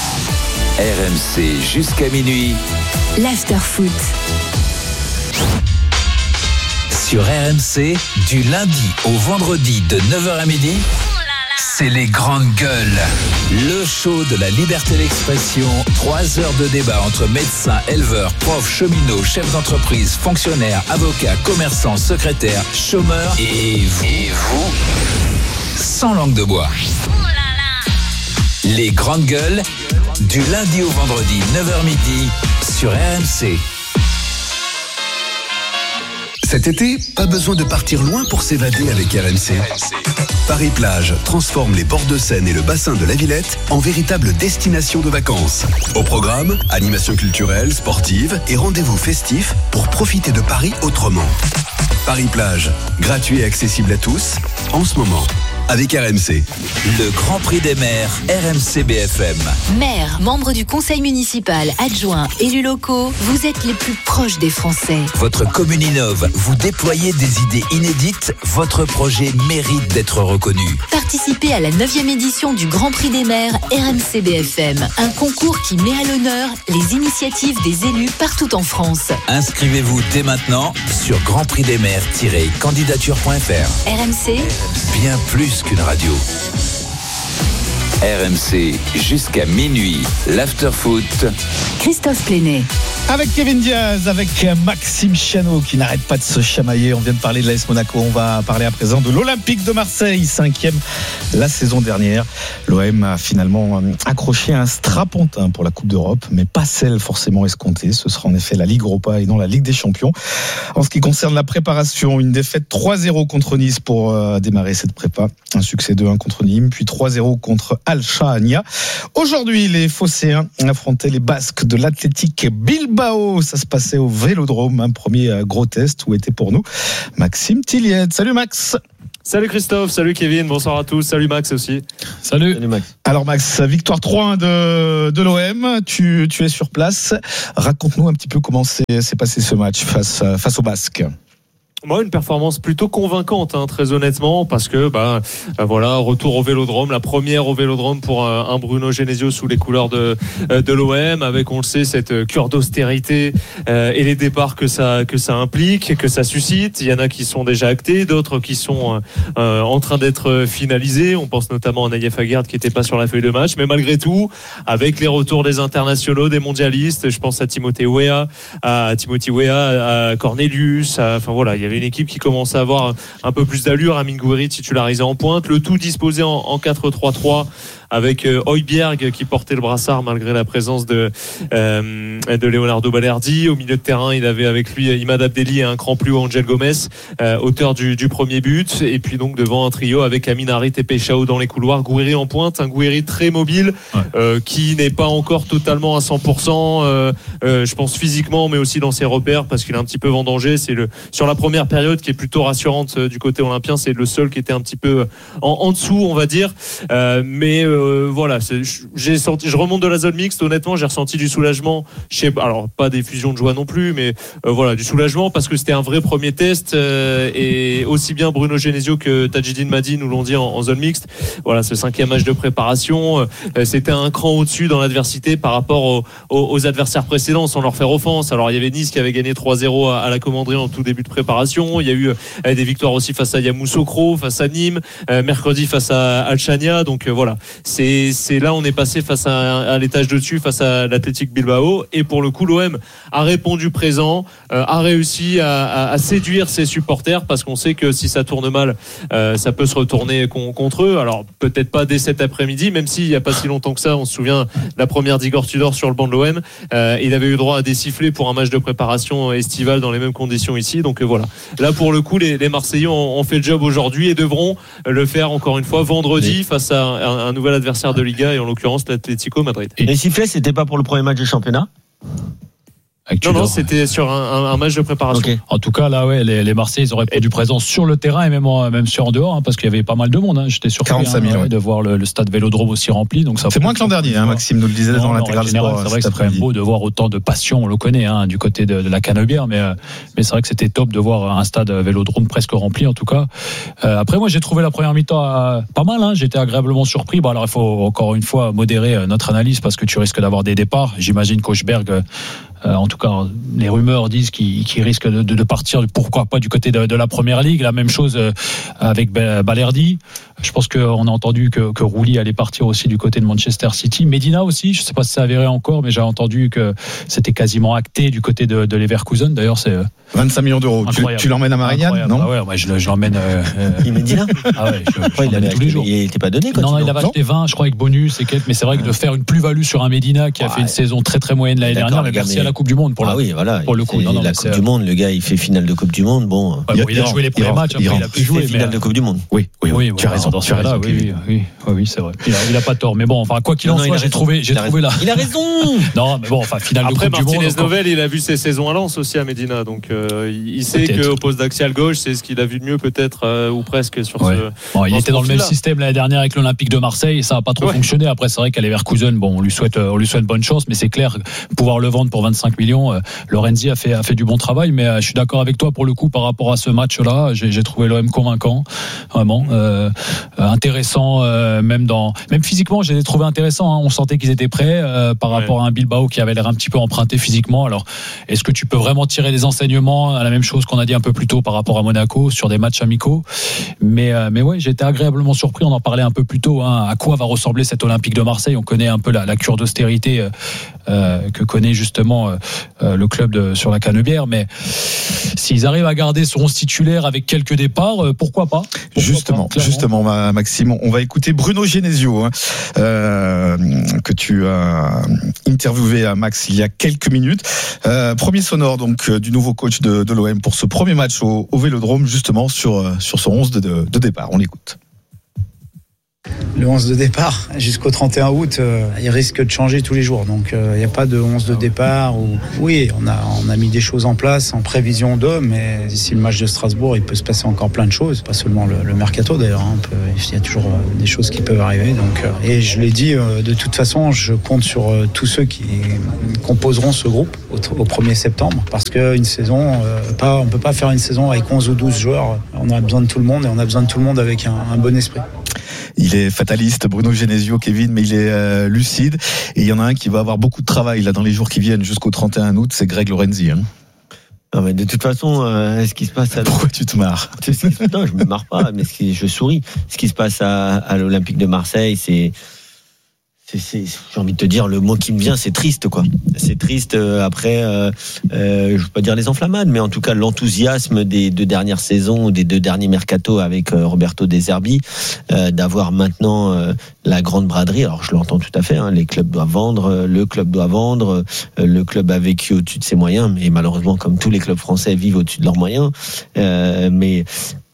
R M C jusqu'à minuit. L'after foot. Sur R M C, du lundi au vendredi de neuf heures à midi, c'est les grandes gueules. Le show de la liberté d'expression. Trois heures de débat entre médecins, éleveurs, profs, cheminots, chefs d'entreprise, fonctionnaires, avocats, commerçants, secrétaires, chômeurs et vous. Et vous sans langue de bois. Les grandes gueules, du lundi au vendredi, neuf heures midi, sur R M C. Cet été, pas besoin de partir loin pour s'évader avec R M C. Paris-Plage transforme les bords de Seine et le bassin de la Villette en véritable destination de vacances. Au programme, animation culturelle, sportive et rendez-vous festifs pour profiter de Paris autrement. Paris-Plage, gratuit et accessible à tous, en ce moment. avec R M C. Le Grand Prix des maires, R M C B F M. Maires, membres du conseil municipal, adjoints, élus locaux, vous êtes les plus proches des Français. Votre commune innove, vous déployez des idées inédites, votre projet mérite d'être reconnu. Participez à la neuvième édition du Grand Prix des maires R M C B F M, un concours qui met à l'honneur les initiatives des élus partout en France. Inscrivez-vous dès maintenant sur grand prix des maires tiret candidature point f r. R M C, Bien plus qu'une radio. R M C jusqu'à minuit, l'after-foot. Christophe Plénet. Avec Kevin Diaz, avec Maxime Chiano qui n'arrête pas de se chamailler. On vient de parler de l'A S Monaco. On va parler à présent de l'Olympique de Marseille, cinquième la saison dernière. L'O M a finalement accroché un strapontin pour la Coupe d'Europe, mais pas celle forcément escomptée. Ce sera en effet la Ligue Europa et non la Ligue des Champions. En ce qui concerne la préparation, une défaite trois zéro contre Nice pour euh, démarrer cette prépa. Un succès deux un contre Nîmes, puis trois zéro contre Al-Shahania. Aujourd'hui, les Phocéens affrontaient les Basques de l'Athletic Bilbao. Ça se passait au Vélodrome, un premier gros test où était pour nous Maxime Tilliette. Salut Max. Salut Christophe, salut Kevin, bonsoir à tous, salut Max aussi. Salut. Salut Max. Alors Max, victoire trois un de, de l'O M, tu, tu es sur place. Raconte-nous un petit peu comment s'est, s'est passé ce match face, face aux Basques. Moi, une performance plutôt convaincante, hein, très honnêtement, parce que bah, bah voilà, retour au Vélodrome, la première au Vélodrome pour un, un Bruno Genesio sous les couleurs de de l'O M, avec, on le sait, cette cure d'austérité euh, et les départs que ça que ça implique, que ça suscite. Il y en a qui sont déjà actés, d'autres qui sont euh, en train d'être finalisés. On pense notamment à Naïef Aguerd qui n'était pas sur la feuille de match, mais malgré tout, avec les retours des internationaux, des mondialistes, je pense à Timothée Weah, à Timothy Weah, à Cornelius, à, enfin voilà, il y avait une équipe qui commence à avoir un peu plus d'allure. Amine Gouiri titularisé en pointe, le tout disposé en, en quatre trois trois avec euh, Højbjerg qui portait le brassard malgré la présence de euh, de Leonardo Balerdi. Au milieu de terrain, il avait avec lui Imad Abdelli et un cran plus haut Angel Gomez, euh, auteur du, du premier but. Et puis donc devant un trio avec Amin Harit et Peshao dans les couloirs, Gouiri en pointe, un Gouiri très mobile, ouais. euh, qui n'est pas encore totalement à cent pour cent, euh, euh, je pense physiquement, mais aussi dans ses repères parce qu'il est un petit peu vendangé. C'est le sur la première période qui est plutôt rassurante euh, du côté olympien, c'est le seul qui était un petit peu en, en dessous, on va dire. Euh, mais euh, Euh, voilà, c'est, j'ai senti, je remonte de la zone mixte. Honnêtement, j'ai ressenti du soulagement. Chez, alors pas des fusions de joie non plus, mais euh, voilà, du soulagement parce que c'était un vrai premier test euh, et aussi bien Bruno Genesio que Tadjidine Madi nous l'ont dit en, en zone mixte. Voilà, ce cinquième match de préparation, euh, c'était un cran au-dessus dans l'adversité par rapport aux, aux, aux adversaires précédents, sans leur faire offense. Alors il y avait Nice qui avait gagné trois zéro à, à la Commanderie en tout début de préparation. Il y a eu euh, des victoires aussi face à Yamoussoukro, face à Nîmes, euh, mercredi face à Al-Shahania. Donc euh, voilà. C'est, c'est là on est passé face à, à l'étage de dessus, face à l'Athletic Bilbao, et pour le coup l'O M a répondu présent, euh, a réussi à, à, à séduire ses supporters parce qu'on sait que si ça tourne mal, euh, ça peut se retourner con, contre eux. Alors peut-être pas dès cet après-midi, même s'il n'y a pas si longtemps que ça, on se souvient de la première d'Igor Tudor sur le banc de l'O M, euh, il avait eu droit à des sifflets pour un match de préparation estivale dans les mêmes conditions ici. Donc euh, voilà, là pour le coup les, les Marseillais ont, ont fait le job aujourd'hui et devront le faire encore une fois vendredi face à un, un nouvel adversaire de Liga et en l'occurrence l'Atlético Madrid. Et les sifflets, c'était pas pour le premier match du championnat ? Non, non, c'était sur un, un match de préparation. Okay. En tout cas, là, ouais, les, les Marseillais, ils auraient répondu présent sur le terrain et même, en, même sur en dehors, hein, parce qu'il y avait pas mal de monde. Hein. J'étais surpris quarante-cinq mille, hein, ouais. de voir le, le stade Vélodrome aussi rempli. Donc ça c'est moins que l'an dernier, hein, Maxime nous le disait non, dans l'intégral sport. C'est vrai que c'est quand même beau de voir autant de passion, on le connaît, hein, du côté de, de la Canebière, mais, mais c'est vrai que c'était top de voir un stade Vélodrome presque rempli, en tout cas. Euh, après, moi, j'ai trouvé la première mi-temps euh, pas mal. Hein. J'étais agréablement surpris. Bon, alors, il faut encore une fois modérer notre analyse parce que tu risques d'avoir des départs. J'imagine qu'Auchberg, euh, en tout cas, les rumeurs disent qu'il, qu'il risque de, de partir, pourquoi pas du côté de, de la Première Ligue. La même chose avec Balerdi. Je pense qu'on a entendu que, que Rouli allait partir aussi du côté de Manchester City. Medina aussi, je ne sais pas si c'est avéré encore, mais j'ai entendu que c'était quasiment acté du côté de, de Leverkusen. D'ailleurs, c'est vingt-cinq millions d'euros. Tu, tu l'emmènes à Marianne, non? Ah ouais, ouais, je, je l'emmène. Euh, il Medina. Ah ouais, je, je il avait tous les jours. Il n'était pas donné. Non, non, il avait acheté vingt, je crois, avec bonus et quelques. Mais c'est vrai que de faire une plus-value sur un Medina qui a ouais. fait une saison très très moyenne l'année D'accord, dernière, mais merci à la Coupe du Monde pour, ah le, oui, voilà, pour le coup. Non, non, la Coupe du Monde, le gars, il fait finale de Coupe du Monde. Bon, ouais, bon il, il a joué les premiers matchs, après, il a pu jouer. Il fait finale de Coupe du Monde. Oui, oui, oui, oui tu as raison. Dans ce cas-là, oui, oui, oui, oui, oui, c'est vrai. Il a, il a pas tort. Mais bon, enfin, quoi qu'il en soit, j'ai trouvé, j'ai trouvé là. Il a raison. Non, mais bon, enfin, finale de Coupe du Monde. Après, Martinez Novel, il a vu ses saisons à Lens aussi à Médina, donc euh, il sait qu'au poste d'axial gauche, c'est ce qu'il a vu de mieux peut-être euh, ou presque sur ouais. ce. Bon, il était dans le même système l'année dernière avec l'Olympique de Marseille et ça n'a pas trop ouais. fonctionné. Après, c'est vrai qu'à Leverkusen, bon, on lui souhaite, on lui souhaite bonne chance, mais c'est clair, pouvoir le vendre pour vingt-cinq millions, euh, Lorenzi a fait, a fait du bon travail, mais euh, je suis d'accord avec toi pour le coup par rapport à ce match-là. J'ai, j'ai trouvé l'O M convaincant, vraiment euh, intéressant, euh, même dans, même physiquement, je les ai trouvés intéressants. Hein. On sentait qu'ils étaient prêts euh, par ouais. rapport à un Bilbao qui avait l'air un petit peu emprunté physiquement. Alors, est-ce que tu peux vraiment tirer des enseignements à la même chose qu'on a dit un peu plus tôt par rapport à Monaco sur des matchs amicaux? Mais, euh, mais ouais, j'ai été agréablement surpris. On en parlait un peu plus tôt. Hein, à quoi va ressembler cet Olympique de Marseille? On connaît un peu la, la cure d'austérité euh, euh, que connaît justement euh, le club de, sur la Canebière. Mais s'ils arrivent à garder son onze titulaire avec quelques départs, euh, pourquoi pas pourquoi Justement, pas, justement, Maxime, on va écouter Bruno Genesio, hein, euh, que tu as interviewé à Max il y a quelques minutes. Euh, premier sonore donc du nouveau coach de, de l'O M pour ce premier match au, au Vélodrome, justement sur sur son onze de, de, de départ. On l'écoute. Le onze de départ jusqu'au trente et un août, euh, il risque de changer tous les jours. Donc il euh, n'y a pas de onze de départ. Où... Oui, on a, on a mis des choses en place en prévision d'eux, mais d'ici le match de Strasbourg, il peut se passer encore plein de choses. Pas seulement le, le mercato d'ailleurs. Hein. Peut, il y a toujours euh, des choses qui peuvent arriver. Donc, euh, et je l'ai dit, euh, de toute façon, je compte sur euh, tous ceux qui composeront ce groupe au, au premier septembre. Parce qu'une saison, euh, pas, on ne peut pas faire une saison avec onze ou douze joueurs. On a besoin de tout le monde et on a besoin de tout le monde avec un, un bon esprit. Il est fataliste, Bruno Genesio, Kevin, mais il est euh, lucide. Et il y en a un qui va avoir beaucoup de travail là dans les jours qui viennent jusqu'au trente et un août, c'est Greg Lorenzi. Hein. Non, mais de toute façon, euh, ce qui se passe à... Pourquoi tu te marres? Non, je me marre pas, mais ce qui, je souris. Ce qui se passe à, à l'Olympique de Marseille, c'est... C'est, c'est, j'ai envie de te dire, le mot qui me vient, c'est triste, quoi. C'est triste euh, après, euh, euh, je veux pas dire les enflammades, mais en tout cas l'enthousiasme des deux dernières saisons, des deux derniers mercatos avec euh, Roberto De Zerbi, euh, d'avoir maintenant euh, la grande braderie. Alors je l'entends tout à fait, hein, les clubs doivent vendre, euh, le club doit vendre, euh, le club a vécu au-dessus de ses moyens, mais malheureusement, comme tous les clubs français, vivent au-dessus de leurs moyens. Euh, mais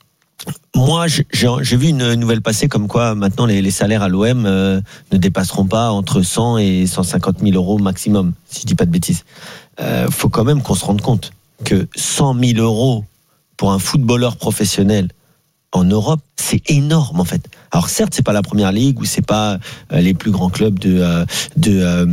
moi, j'ai, j'ai vu une nouvelle passer comme quoi maintenant les, les salaires à l'O M euh, ne dépasseront pas entre cent et cent cinquante mille euros maximum, si je dis pas de bêtises. Euh, faut quand même qu'on se rende compte que cent mille euros pour un footballeur professionnel en Europe, c'est énorme en fait. Alors certes, c'est pas la première ligue ou c'est pas euh, les plus grands clubs de euh, de euh,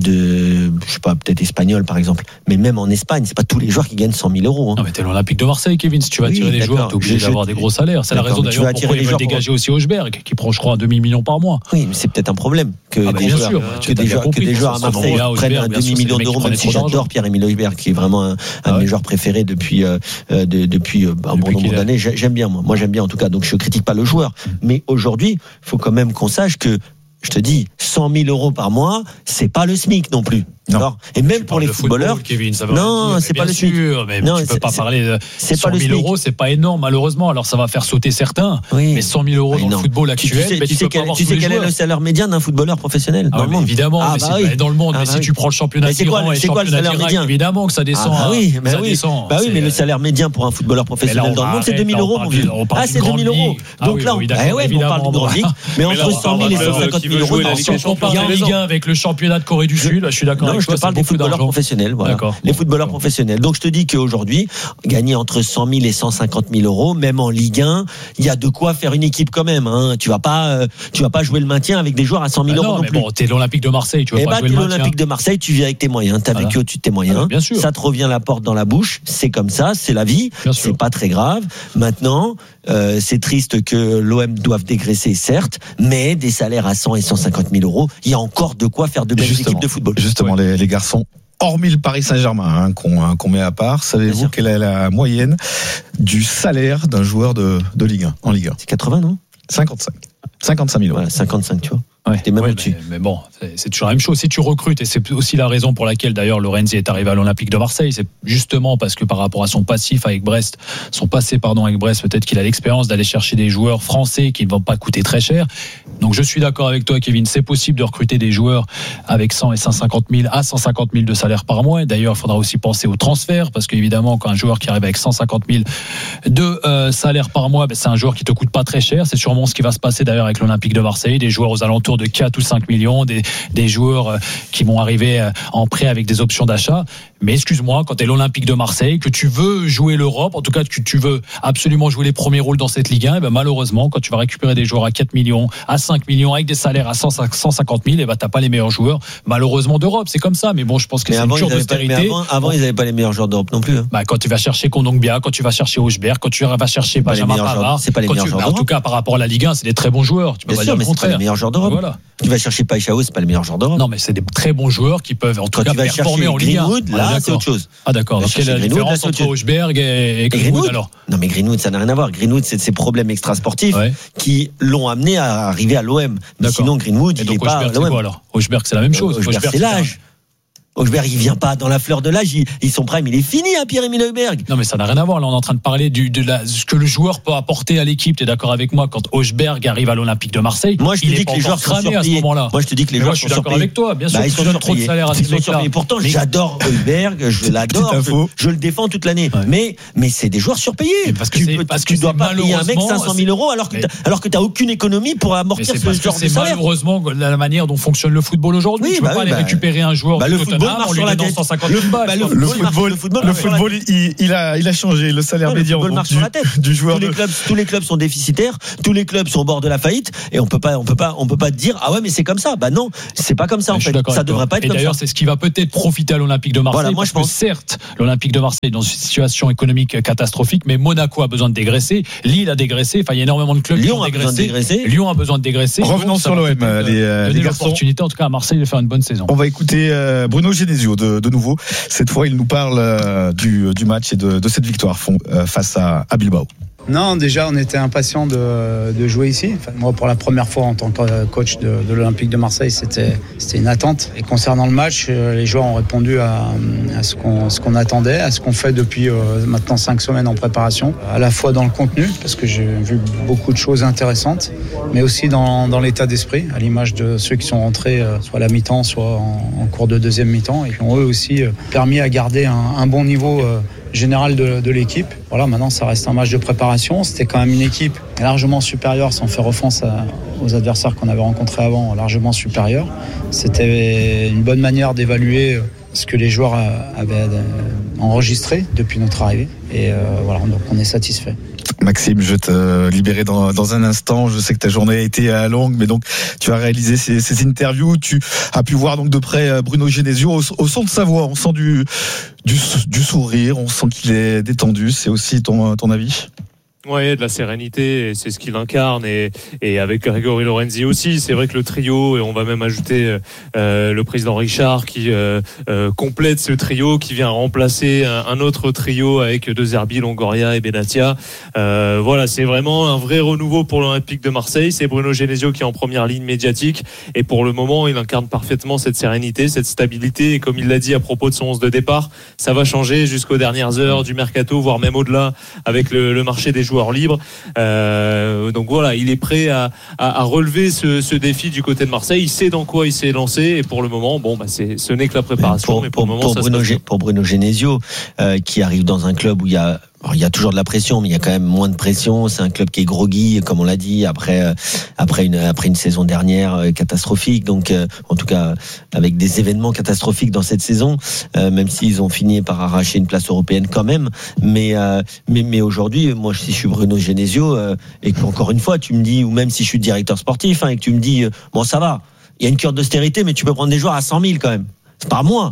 de je sais pas, peut-être espagnol par exemple, mais même en Espagne, c'est pas tous les joueurs qui gagnent cent mille euros. Hein. Non mais t'es l'Olympique de Marseille, Kevin. Si tu vas oui, attirer des joueurs, t'es obligé je, d'avoir je, des gros salaires. C'est la raison d'ailleurs pourquoi ils veulent dégager pour... aussi Hojberg, qui prend je crois un demi-million par mois. Oui, mais c'est peut-être un problème que ah, des bien joueurs sûr, que des joueurs, que des joueurs à Marseille prennent un demi-million d'euros, même si j'adore Pierre-Emile Hojberg, qui est vraiment un, un de mes joueurs préférés depuis euh, de, depuis euh, un bon nombre d'années. J'aime bien moi, moi j'aime bien en tout cas. Donc je critique pas le joueur. Mais aujourd'hui, il faut quand même qu'on sache que, je te dis, cent mille euros par mois, c'est pas le SMIC non plus. Non. Et même pour les footballeurs, football, Kevin, ça va non, c'est pas le SMIC. Sûr, mais non, tu peux pas parler de c'est cent mille euros, c'est pas énorme malheureusement. Alors ça va faire sauter certains, oui. mais cent mille euros oui, dans non. le football actuel, tu sais, mais tu sais quel, tu sais quel est le salaire médian d'un footballeur professionnel ah dans oui, le monde? Évidemment, ah, mais bah c'est oui. dans le monde. Ah, mais bah si oui. tu prends le championnat d'Iran et le championnat d'Irak, évidemment que ça descend. Ah oui, bah ça oui. descend. Bah oui, mais le salaire médian pour un footballeur professionnel dans le monde, c'est deux mille euros, mon vieux. Ah, c'est deux mille euros. Donc là, on parle de grande ligue, mais entre cent mille et cent cinquante mille euros, si on compare la Ligue un avec le championnat de Corée du Sud, je suis d'accord avec toi. Je te parle des footballeurs professionnels, voilà. Les footballeurs professionnels. Donc je te dis qu'aujourd'hui, gagner entre cent mille et cent cinquante mille euros, même en Ligue un, il y a de quoi faire une équipe quand même. Hein. Tu vas pas, euh, tu vas pas jouer le maintien avec des joueurs à cent mille bah euros non, non mais plus. Bon, t'es l'Olympique de Marseille, tu vas et pas bah, jouer le maintien. l'Olympique de Marseille, tu vis avec tes moyens. T'as voilà. vécu au-dessus de tes moyens. Ah, bien sûr. Ça te revient la porte dans la bouche. C'est comme ça, c'est la vie. Bien c'est sûr. Pas très grave. Maintenant, euh, c'est triste que l'O M doive dégraisser, certes, mais des salaires à cent et cent cinquante mille euros, il y a encore de quoi faire de belles justement, équipes de football. Justement, ouais. les, les garçons. Hormis le Paris Saint-Germain hein, qu'on, hein, qu'on met à part, savez-vous quelle est la moyenne du salaire d'un joueur de, de Ligue un en Ligue un? C'est quatre-vingts, non? cinquante-cinq. cinquante-cinq mille euros. Voilà, cinquante-cinq, tu vois. Ouais, C'était même ouais, au-dessus. mais, mais bon, c'est, c'est toujours la même chose. Si tu recrutes, et c'est aussi la raison pour laquelle d'ailleurs Lorenzi est arrivé à l'Olympique de Marseille, c'est justement parce que par rapport à son passif avec Brest, son passé pardon avec Brest, peut-être qu'il a l'expérience d'aller chercher des joueurs français qui ne vont pas coûter très cher. Donc je suis d'accord avec toi, Kevin. C'est possible de recruter des joueurs avec cent et cent cinquante mille à cent cinquante mille de salaire par mois. D'ailleurs, il faudra aussi penser au transfert parce qu'évidemment, quand un joueur qui arrive avec cent cinquante mille de euh, salaire par mois, ben, c'est un joueur qui te coûte pas très cher. C'est sûrement ce qui va se passer d'ailleurs avec l'Olympique de Marseille, des joueurs aux alentours de quatre ou cinq millions, des, des joueurs qui vont arriver en prêt avec des options d'achat. Mais excuse-moi, quand tu es l'Olympique de Marseille, que tu veux jouer l'Europe, en tout cas que tu veux absolument jouer les premiers rôles dans cette Ligue un, et ben malheureusement, quand tu vas récupérer des joueurs à quatre millions, à cinq millions, avec des salaires à cent cinquante mille, et ben t'as pas les meilleurs joueurs, malheureusement, d'Europe. C'est comme ça. Mais bon, je pense que mais c'est avant, une cure d'austérité. Mais avant, avant, ils n'avaient pas les meilleurs joueurs d'Europe non plus. Hein. Bah, quand tu vas chercher Kondogbia, quand tu vas chercher Hochberg, quand tu vas chercher Benjamin Pavard, c'est pas les meilleurs joueurs d'Europe. En tout cas, par rapport à la Ligue un, c'est des très bons joueurs. Tu peux Bien pas sûr, dire mais le c'est pas contraire. les meilleurs joueurs d'Europe. Voilà. Tu vas chercher Païchao, c'est pas les meilleurs joueurs d'Europe. Non, mais c'est des très bons joueurs qui peuvent en tout quand cas tu vas performer chercher en Ligue un. Greenwood, là, c'est autre chose. Ah d'accord. Donc quelle est la différence entre Hochberg et, et Greenwood, Greenwood alors? Non mais Greenwood, ça n'a rien à voir. Greenwood, c'est de ses problèmes extrasportifs ouais. qui l'ont amené à arriver à l'O M. Mais sinon, Greenwood, et il n'est pas à l'O M. Quoi, alors Hochberg, c'est la même chose. Hochberg, c'est l'âge. Hochberg, il vient pas dans la fleur de l'âge, il, il son prime, il est fini, hein, Pierre-Emile Hochberg. Non, mais ça n'a rien à voir. Là, on est en train de parler du, de la, ce que le joueur peut apporter à l'équipe. T'es d'accord avec moi quand Hochberg arrive à l'Olympique de Marseille? Moi, je te il dis que les joueurs sont surpayés. À ce moment-là. Moi, je te dis que les mais joueurs moi, sont surpayés. Je suis d'accord avec toi. Bien sûr, bah, ils donnent trop de salaire à ces mecs-là. Pourtant, mais... j'adore Hochberg, je l'adore, je, je le défends toute l'année. Ouais. Mais, mais c'est des joueurs surpayés. Parce que tu, c'est, peux, parce tu que dois pas payer un mec cinq cent mille euros alors que alors que t'as aucune économie pour amortir ce genre de salaire. C'est malheureusement la manière dont fonctionne le football aujourd'hui. Tu peux pas aller récupérer un joueur de Tottenham en lui donnant cent cinquante mille balles. Bah, le, le football, le football, le football il, il, a, il a changé. Le salaire médian du, du joueur. Tous les, clubs, tous les clubs sont déficitaires. Tous les clubs sont au bord de la faillite. Et on peut pas, on peut pas, on peut pas dire ah ouais mais c'est comme ça. Bah non, c'est pas comme ça mais en fait. Ça devrait pas être et comme ça. Et d'ailleurs c'est ce qui va peut-être profiter à l'Olympique de Marseille. Voilà, moi je pense. Que certes, l'Olympique de Marseille est dans une situation économique catastrophique, mais Monaco a besoin de dégraisser. Lille a dégraissé. Enfin il y a énormément de clubs Lyon qui ont a besoin de dégraisser. Lyon a besoin de dégraisser. Revenons sur l'O M. Les, les garçons. L'opportunité en tout cas à Marseille de faire une bonne saison. On va écouter Bruno Genesio de, de nouveau. Cette fois il nous parle Du, du match et de, de cette victoire face à, à Bilbao. Non, déjà on était impatients de, de jouer ici. Enfin, moi pour la première fois en tant que coach de, de l'Olympique de Marseille, c'était, c'était une attente. Et concernant le match, les joueurs ont répondu à, à ce, qu'on, ce qu'on attendait, à ce qu'on fait depuis euh, maintenant cinq semaines en préparation, à la fois dans le contenu, parce que j'ai vu beaucoup de choses intéressantes, mais aussi dans, dans l'état d'esprit, à l'image de ceux qui sont rentrés euh, soit à la mi-temps, soit en, en cours de deuxième mi-temps, et qui ont eux aussi euh, permis à garder un, un bon niveau euh, général de, de l'équipe. Voilà, maintenant ça reste un match de préparation. C'était quand même une équipe largement supérieure, sans faire offense à, aux adversaires qu'on avait rencontrés avant, largement supérieure. C'était une bonne manière d'évaluer ce que les joueurs avaient enregistré depuis notre arrivée. Et euh, voilà, donc on est satisfait. Maxime, je vais te libérer dans, dans un instant. Je sais que ta journée a été longue, mais donc tu as réalisé ces, ces interviews. Tu as pu voir donc de près Bruno Genesio au, au son de sa voix. On sent du, du, du sourire, on sent qu'il est détendu. C'est aussi ton, ton avis ? Ouais, de la sérénité, et c'est ce qu'il incarne, et, et avec Grégory Lorenzi aussi. C'est vrai que le trio, et on va même ajouter euh, le président Richard qui euh, euh, complète ce trio, qui vient remplacer un, un autre trio avec De Zerbi, Longoria et Benatia. Euh, voilà, c'est vraiment un vrai renouveau pour l'Olympique de Marseille. C'est Bruno Genesio qui est en première ligne médiatique, et pour le moment, il incarne parfaitement cette sérénité, cette stabilité, et comme il l'a dit à propos de son onze de départ, ça va changer jusqu'aux dernières heures du mercato, voire même au-delà, avec le, le marché des joueurs libre. Euh, donc voilà, il est prêt à, à, à relever ce, ce défi du côté de Marseille. Il sait dans quoi il s'est lancé, et pour le moment, bon, bah c'est, ce n'est que la préparation. Pour, mais pour, pour, le moment, pour, ça Bruno, se passe. pour Bruno Genesio, euh, qui arrive dans un club où il y a Alors, il y a toujours de la pression, mais il y a quand même moins de pression. C'est un club qui est groggy, comme on l'a dit, après euh, après une après une saison dernière euh, catastrophique. Donc, euh, en tout cas, avec des événements catastrophiques dans cette saison, euh, même s'ils ont fini par arracher une place européenne quand même. Mais euh, mais mais aujourd'hui, moi, si je suis Bruno Genesio, euh, et qu'encore une fois, tu me dis, ou même si je suis directeur sportif, hein, et que tu me dis, euh, bon, ça va, il y a une cure d'austérité, mais tu peux prendre des joueurs à cent mille quand même. C'est pas moins.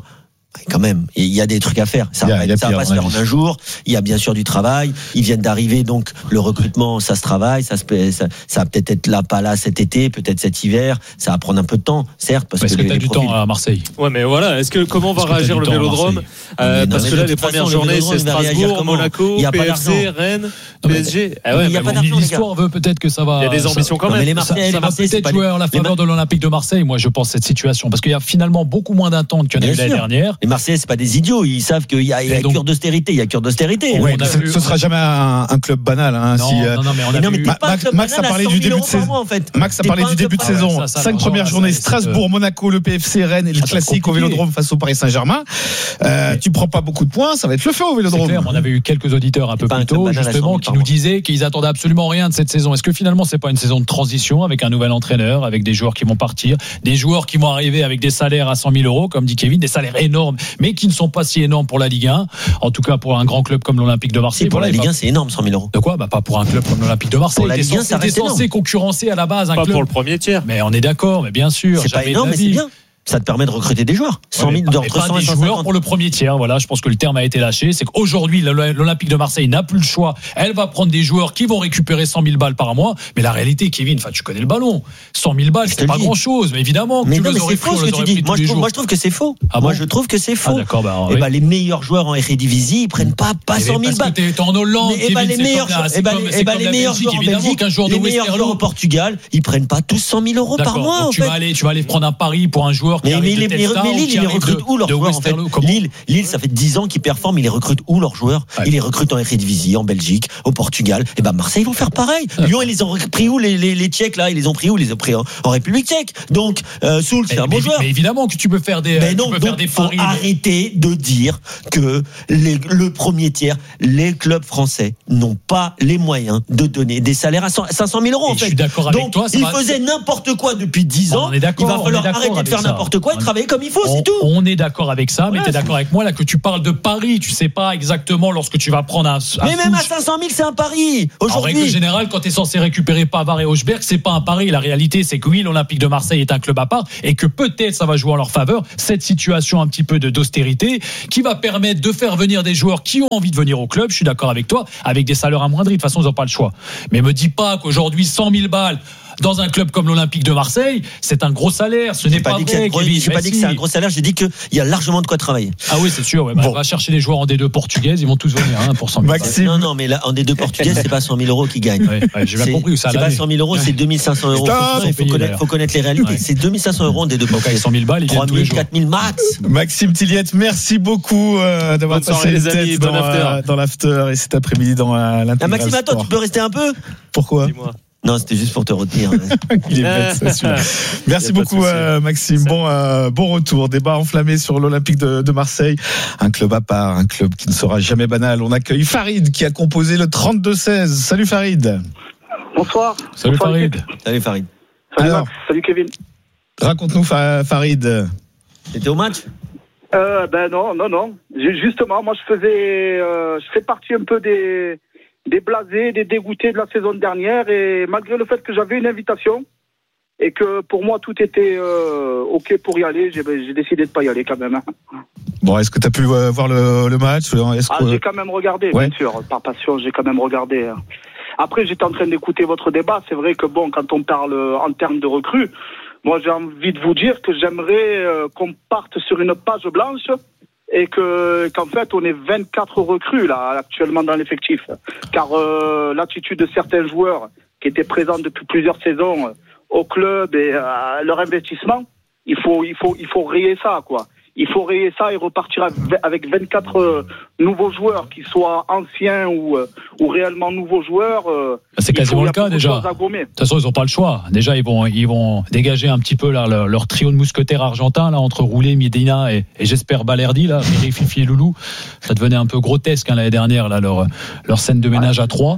Quand même, il y a des trucs à faire. Ça va pas se faire en un jour. Il y a bien sûr du travail. Ils viennent d'arriver, donc le recrutement, ça se travaille. Ça, se, ça, ça va peut-être être là, pas là cet été, peut-être cet hiver. Ça va prendre un peu de temps, certes. Parce Est-ce que, que tu as les du profils... temps à Marseille? Ouais, mais voilà. Est-ce que comment va Est-ce que réagir le Vélodrome euh, non, Parce que là, les premières journées, c'est Strasbourg, Monaco, P F C, Rennes, P S G. Ah ouais, il y a pas d'argent. L'histoire veut peut-être que ça va. Il y a des ambitions quand même. Mais les Marseillais, ça va peut-être jouer en la faveur de l'Olympique de Marseille. Moi, je pense cette situation parce qu'il y a finalement beaucoup moins d'attentes qu'il y en a eu l'année dernière. Les Marseillais, c'est pas des idiots. Ils savent qu'il y a, il y a donc, cure d'austérité. Il y a cure d'austérité. Ouais, ce, vu... ce sera jamais un, un club banal. Hein, non, si, non, non, mais on a non, vu... mais Max, Max a parlé du début de saison. En fait. Max a parlé du début de saison. Cinq premières journées: Strasbourg, Monaco, le P F C, Rennes et le classique au Vélodrome face au Paris Saint-Germain. Euh, tu prends pas beaucoup de points, ça va être le feu au Vélodrome. C'est clair, on avait eu quelques auditeurs un peu plus tôt, justement, qui nous disaient qu'ils attendaient absolument rien de cette saison. Est-ce que finalement, c'est pas une saison de transition avec un nouvel entraîneur, avec des joueurs qui vont partir, des joueurs qui vont arriver avec des salaires à cent mille euros, comme dit Kevin, des salaires énormes, mais qui ne sont pas si énormes pour la Ligue un. En tout cas, pour un grand club comme l'Olympique de Marseille. Si, pour la Ligue un, c'est énorme, cent mille euros. De quoi? Bah, pas pour un club comme l'Olympique de Marseille. Pour la Ligue un, ça reste censé concurrencer à la base un pas club. Pour le premier tiers. Mais on est d'accord, mais bien sûr. C'est pas énorme, mais c'est bien. Ça te permet de recruter des joueurs. cent mille, ouais, entre cent des et cent cinquante joueurs pour le premier tiers. Voilà, je pense que le terme a été lâché. C'est qu'aujourd'hui, l'Olympique de Marseille n'a plus le choix. Elle va prendre des joueurs qui vont récupérer cent mille balles par mois. Mais la réalité, Kevin, enfin, tu connais le ballon. cent mille balles, c'est pas grand chose. Mais évidemment, mais tu non, les mais c'est faux ce que tu dis. Moi je, trouve, moi, je trouve que c'est faux. Ah moi, bon je trouve que c'est faux. Ah, d'accord, bah, et oui. bah, les meilleurs joueurs en Eredivisie, ils prennent pas, pas cent mille balles. T'es en Hollande, et bah, les meilleurs, et bah, les meilleurs joueurs en Belgique, les meilleurs joueurs au Portugal, ils prennent pas tous cent mille euros par mois. Tu vas aller, tu vas aller prendre un pari pour un joueur qui arrive de tel stade. Mais Lille, ils les recrutent où leurs joueurs en fait Lille, Lille, ça fait dix ans qu'ils performent, ils les recrutent où leurs joueurs ouais. Ils les recrutent en Eredivisie, en Belgique, au Portugal. Et ben Marseille, ils vont faire pareil. Ouais. Lyon, ils les ont pris où les, les, les Tchèques là Ils les ont pris où Ils les ont pris en, en République Tchèque. Donc, euh, Soul, c'est un bon joueur. Mais évidemment que tu peux faire des. Mais non, tu peux donc, faire des faut paris. Arrêter de dire que les, le premier tiers, les clubs français n'ont pas les moyens de donner des salaires à cinq cent mille euros en fait. Je suis d'accord avec donc, toi. Ils faisaient n'importe quoi depuis dix ans. Il va falloir arrêter de faire n'importe quoi et travailler comme il faut, c'est tout. On est d'accord avec ça, mais ouais, t'es d'accord avec moi là que tu parles de pari, tu sais pas exactement lorsque tu vas prendre un. un mais même à cinq cent mille, c'est un pari. Aujourd'hui. En règle générale, quand t'es censé récupérer Pavard et Hochberg, c'est pas un pari. La réalité, c'est que oui, l'Olympique de Marseille est un club à part et que peut-être ça va jouer en leur faveur cette situation un petit peu de d'austérité qui va permettre de faire venir des joueurs qui ont envie de venir au club. Je suis d'accord avec toi, avec des salaires amoindris. De toute façon, ils n'ont pas le choix. Mais me dis pas qu'aujourd'hui cent mille balles. Dans un club comme l'Olympique de Marseille, c'est un gros salaire. Ce n'est pas vrai. Je n'ai pas dit que c'est un gros salaire. J'ai dit qu'il y a largement de quoi travailler. Ah oui, c'est sûr. Ouais, bah, bon. On va chercher des joueurs en D deux portugaises. Ils vont tous venir hein, pour cent mille. Maxime. Non, non, mais là, en D deux portugaises, c'est pas cent mille euros qu'ils gagnent. Ouais, ouais, j'ai bien compris où ça. C'est pas cent mille euros, c'est deux mille cinq cents euros. Il faut, faut, connaître, faut connaître les réalités. Ouais. C'est deux mille cinq cents euros en D deux portugaises. cent mille balles, trois mille, quatre mille max. Maxime Tilliette, merci beaucoup euh, d'avoir passé les têtes dans, euh, dans l'after et cet après-midi dans euh, l'intégral. Maxime, attends, tu peux rester un peu? Pourquoi? Dis-moi. Non, c'était juste pour te retenir. Il est bête, c'est sûr. Merci beaucoup, euh, Maxime. Bon, euh, bon retour. Débat enflammé sur l'Olympique de, de Marseille. Un club à part, un club qui ne sera jamais banal. On accueille Farid qui a composé le trente-deux seize. Salut Farid. Bonsoir. Salut Bonsoir, Farid. Salut Farid. Salut Alors, Max. Salut Kevin. Raconte-nous Farid. T'étais au match? euh, Ben non, non, non. Justement, moi je faisais, euh, je fais partie un peu des... des blasés, des dégoûtés de la saison dernière et malgré le fait que j'avais une invitation et que pour moi tout était euh, ok pour y aller, j'ai, j'ai décidé de pas y aller quand même. Bon, est-ce que tu as pu euh, voir le, le match? Est-ce ah, que... J'ai quand même regardé, ouais. bien sûr, par passion, j'ai quand même regardé. Après, j'étais en train d'écouter votre débat, c'est vrai que bon, quand on parle en termes de recrues, moi j'ai envie de vous dire que j'aimerais euh, qu'on parte sur une page blanche et que qu'en fait on est vingt-quatre recrues là actuellement dans l'effectif, car euh, l'attitude de certains joueurs qui étaient présents depuis plusieurs saisons euh, au club et euh, leur investissement, il faut il faut il faut rayer ça quoi. Il faut rayer ça et repartir avec vingt-quatre euh, nouveaux joueurs, qui soient anciens ou, euh, ou réellement nouveaux joueurs. Euh, c'est quasiment le cas déjà. De toute façon, ils n'ont pas le choix. Déjà, ils vont, ils vont dégager un petit peu là, leur, leur trio de mousquetaires argentins là, entre Roulet, Medina et, et j'espère Balerdi, là, Miri, Fifi et Loulou. Ça devenait un peu grotesque hein, l'année dernière, là, leur, leur scène de ménage à trois.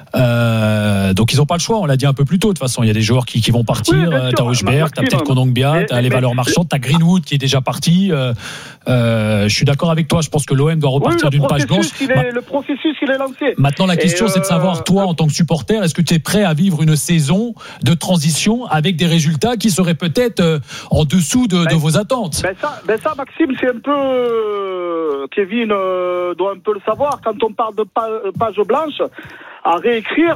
Euh, donc, ils n'ont pas le choix. On l'a dit un peu plus tôt. De toute façon, il y a des joueurs qui, qui vont partir. Oui, t'as Hochberg, t'as peut-être Kondogbia, t'as les valeurs marchandes, t'as Greenwood qui est déjà parti. Euh, Euh, je suis d'accord avec toi. Je pense que l'O M doit repartir d'une page blanche. Il est, le processus, il est lancé. Maintenant, la question, et c'est de savoir, euh, toi, en tant que supporter, est-ce que tu es prêt à vivre une saison de transition avec des résultats qui seraient peut-être euh, en dessous de, ben, de vos attentes? Ben ça, ben ça, Maxime, c'est un peu... Euh, Kevin euh, doit un peu le savoir. Quand on parle de page blanche, à réécrire,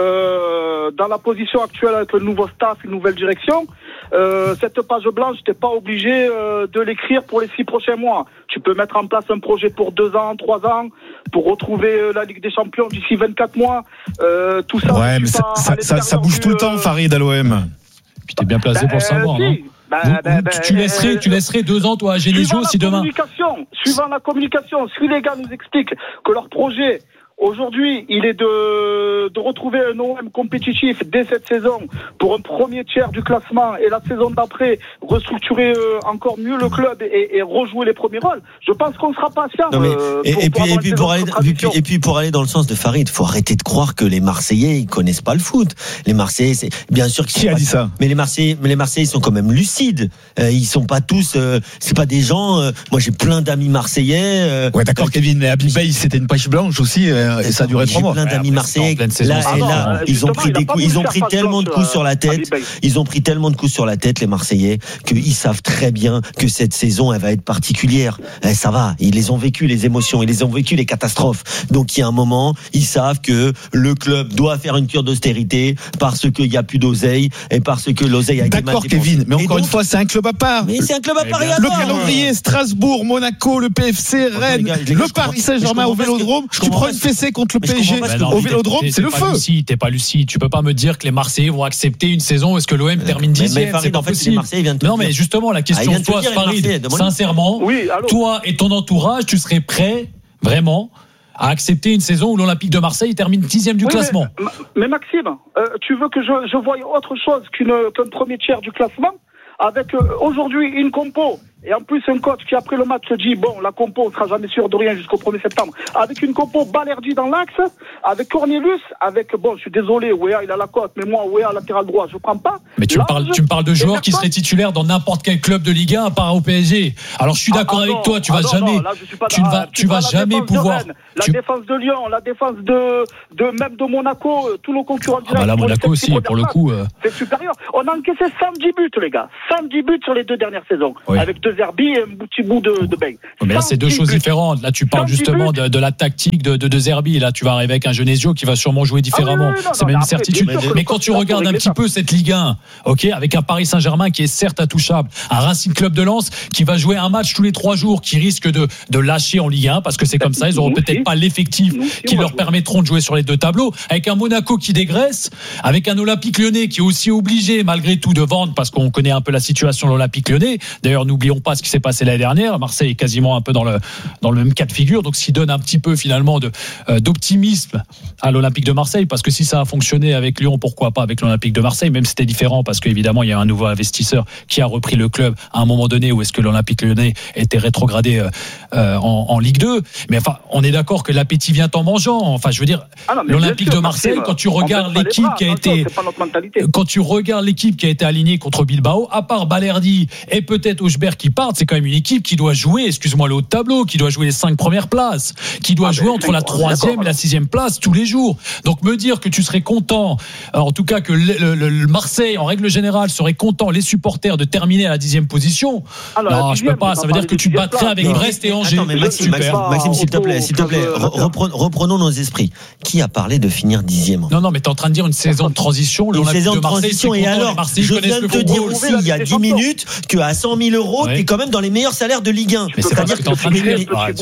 euh, dans la position actuelle avec le nouveau staff, une nouvelle direction, euh, cette page blanche, t'es pas obligé euh, de l'écrire pour les six prochains mois. Tu peux mettre en place un projet pour deux ans, trois ans, pour retrouver euh, la Ligue des Champions d'ici vingt-quatre mois. Euh, tout ça. Ouais, mais ça, ça, ça, ça bouge tout le temps, Farid, à l'O M. Puis t'es bien placé ben, pour le savoir, euh, non si. Ben, ben, ben, tu, laisserais, tu laisserais deux ans, toi, à Genesio, si demain. Suivant la communication, si les gars nous expliquent que leur projet, aujourd'hui, il est de, de retrouver un O M compétitif dès cette saison pour un premier tiers du classement et la saison d'après, restructurer euh, encore mieux le club et, et rejouer les premiers rôles. Je pense qu'on sera patient. Euh, et, et, puis, et, puis pour aller, et, puis, et puis pour aller dans le sens de Farid, il faut arrêter de croire que les Marseillais, ils connaissent pas le foot. Les Marseillais, c'est bien sûr qu'ils Qui a dit ça? Mais les Marseillais, mais les Marseillais, ils sont quand même lucides. Euh, ils sont pas tous, euh, c'est pas des gens. Euh, moi, j'ai plein d'amis Marseillais. Euh, ouais, d'accord, Kevin. Mais Abibay, c'était une page blanche aussi. Euh, Et ça a duré trois mois. J'ai plein d'amis marseillais. Là, et là, ils ont pris des coups, ils ont pris tellement de coups sur la tête. Ils ont pris tellement de coups sur la tête, les Marseillais, qu'ils savent très bien que cette saison, elle va être particulière. Eh, ça va. Ils les ont vécu, les émotions. Ils les ont vécu, les catastrophes. Donc, il y a un moment, ils savent que le club doit faire une cure d'austérité parce qu'il n'y a plus d'oseille et parce que l'oseille a été mal dépensée. D'accord, Kevin. Mais encore donc, une fois, c'est un club à part. Mais c'est un club à part. Le calendrier, Strasbourg, Monaco, le P F C, Rennes, le Paris Saint-Germain au Vélodrome. Tu prends une fessée contre le P S G. Non, au Vélodrome, c'est le feu. Lucide, t'es pas lucide. Tu peux pas me dire que les Marseillais vont accepter une saison où est-ce que l'O M euh, termine dixième. C'est pas en fait, possible. Non, mais justement, la question, ah, toi, Farid, sincèrement, oui, toi et ton entourage, tu serais prêt, vraiment, à accepter une saison où l'Olympique de Marseille termine dixième du oui, classement? Mais, mais Maxime, euh, tu veux que je, je voie autre chose qu'une, qu'un premier tiers du classement? Avec euh, aujourd'hui une compo et en plus un coach qui après le match se dit bon, la compo on sera jamais sûr de rien jusqu'au premier septembre, avec une compo Balerdi dans l'axe, avec Cornelius, avec bon, je suis désolé, Ouéa il a la cote, mais moi Ouéa latéral droit je prends pas. Mais tu me parles, tu me parles de joueurs qui seraient titulaires dans n'importe quel club de Ligue un à part au P S G. Alors je suis d'accord ah, ah, avec non, toi, tu vas ah, jamais, non, là, tu ne vas, tu vas jamais pouvoir. De Rennes, la tu... défense de Lyon, la défense de, de même de Monaco, tous nos concurrents directs. Ah bah là Monaco aussi, pour le coup. Euh... C'est supérieur. On a encaissé cent dix buts les gars, cent dix buts sur les deux dernières saisons, oui. Avec deux Zerbi et un petit bout de, de Bey. Mais là, c'est deux choses différentes. Là, tu parles justement de, de la tactique de, de, de Zerbi. Là, tu vas arriver avec un Genesio qui va sûrement jouer différemment. Ah oui, oui, non, c'est non, même une certitude. Mais, mais quand tu regardes un petit peu cette Ligue un, ok, avec un Paris Saint-Germain qui est certes intouchable, un Racing Club de Lens qui va jouer un match tous les trois jours, qui risque de, de lâcher en Ligue un parce que c'est comme ça. Ils n'auront peut-être pas l'effectif qui leur permettront de jouer sur les deux tableaux. Avec un Monaco qui dégraisse, avec un Olympique Lyonnais qui est aussi obligé malgré tout de vendre parce qu'on connaît un peu la situation de l'Olympique Lyonnais. D'ailleurs, n'oublions pas ce qui s'est passé l'année dernière. Marseille est quasiment un peu dans le dans le même cas de figure, donc ce qui donne un petit peu finalement de euh, d'optimisme à l'Olympique de Marseille, parce que si ça a fonctionné avec Lyon, pourquoi pas avec l'Olympique de Marseille, même si c'était différent parce qu'évidemment il y a un nouveau investisseur qui a repris le club à un moment donné où est-ce que l'Olympique Lyonnais était rétrogradé euh, euh, en, en Ligue deux. Mais enfin, on est d'accord que l'appétit vient en mangeant. Enfin, je veux dire, ah non, l'Olympique sûr, de Marseille, quand tu regardes l'équipe qui a été, quand tu regardes l'équipe qui a été alignée contre Bilbao, à part Balerdi et peut-être Auchberg qui partent, c'est quand même une équipe qui doit jouer, excuse-moi, le haut de tableau, qui doit jouer les cinq premières places, qui doit ah jouer entre la troisième et la sixième place tous les jours. Donc me dire que tu serais content, en tout cas que le, le, le Marseille, en règle générale, serait content, les supporters, de terminer à la dixième position. Alors, non, je peux pas. Ça veut dire que tu battrais avec non. Brest et Angers. Attends, mais Maxime, Maxime, Maxime, s'il te plaît, s'il te plaît, reprenons, reprenons nos esprits. Qui a parlé de finir dixième? Non, non, mais t'es en train de dire une saison de transition. Une saison de transition. Et alors, je viens de te dire aussi il y a dix minutes qu'à cent mille euros, t'es quand même dans les meilleurs salaires de Ligue un. Mais c'est pas dire que t'es en train de dire.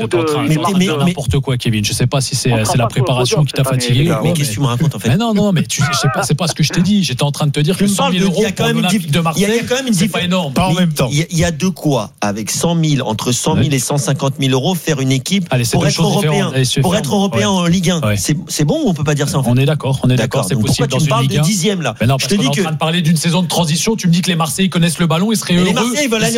Mais n'importe quoi, Kevin. Je sais pas si c'est la préparation qui t'a fatigué. Mais qu'est-ce que tu me racontes en fait? Non, non, mais tu sais pas. C'est pas ce que je t'ai dit. J'étais en train de te dire que cent mille euros pour l'Olympique de Marseille, c'est pas énorme. Pas en même temps. Il y a de quoi, avec cent mille, entre cent mille et cent cinquante mille euros, faire une équipe pour être européen, pour être européen en Ligue un. C'est bon ou on peut pas dire ça en fait? On est d'accord, on est d'accord, c'est possible dans une Ligue un. Pourquoi tu me parles de dixième là? Je te dis que. En train de parler d'une saison de transition, tu me dis que les Marseillais connaissent le ballon, ils seraient heureux. Les Marseillais veulent aller en Ligue des Champions.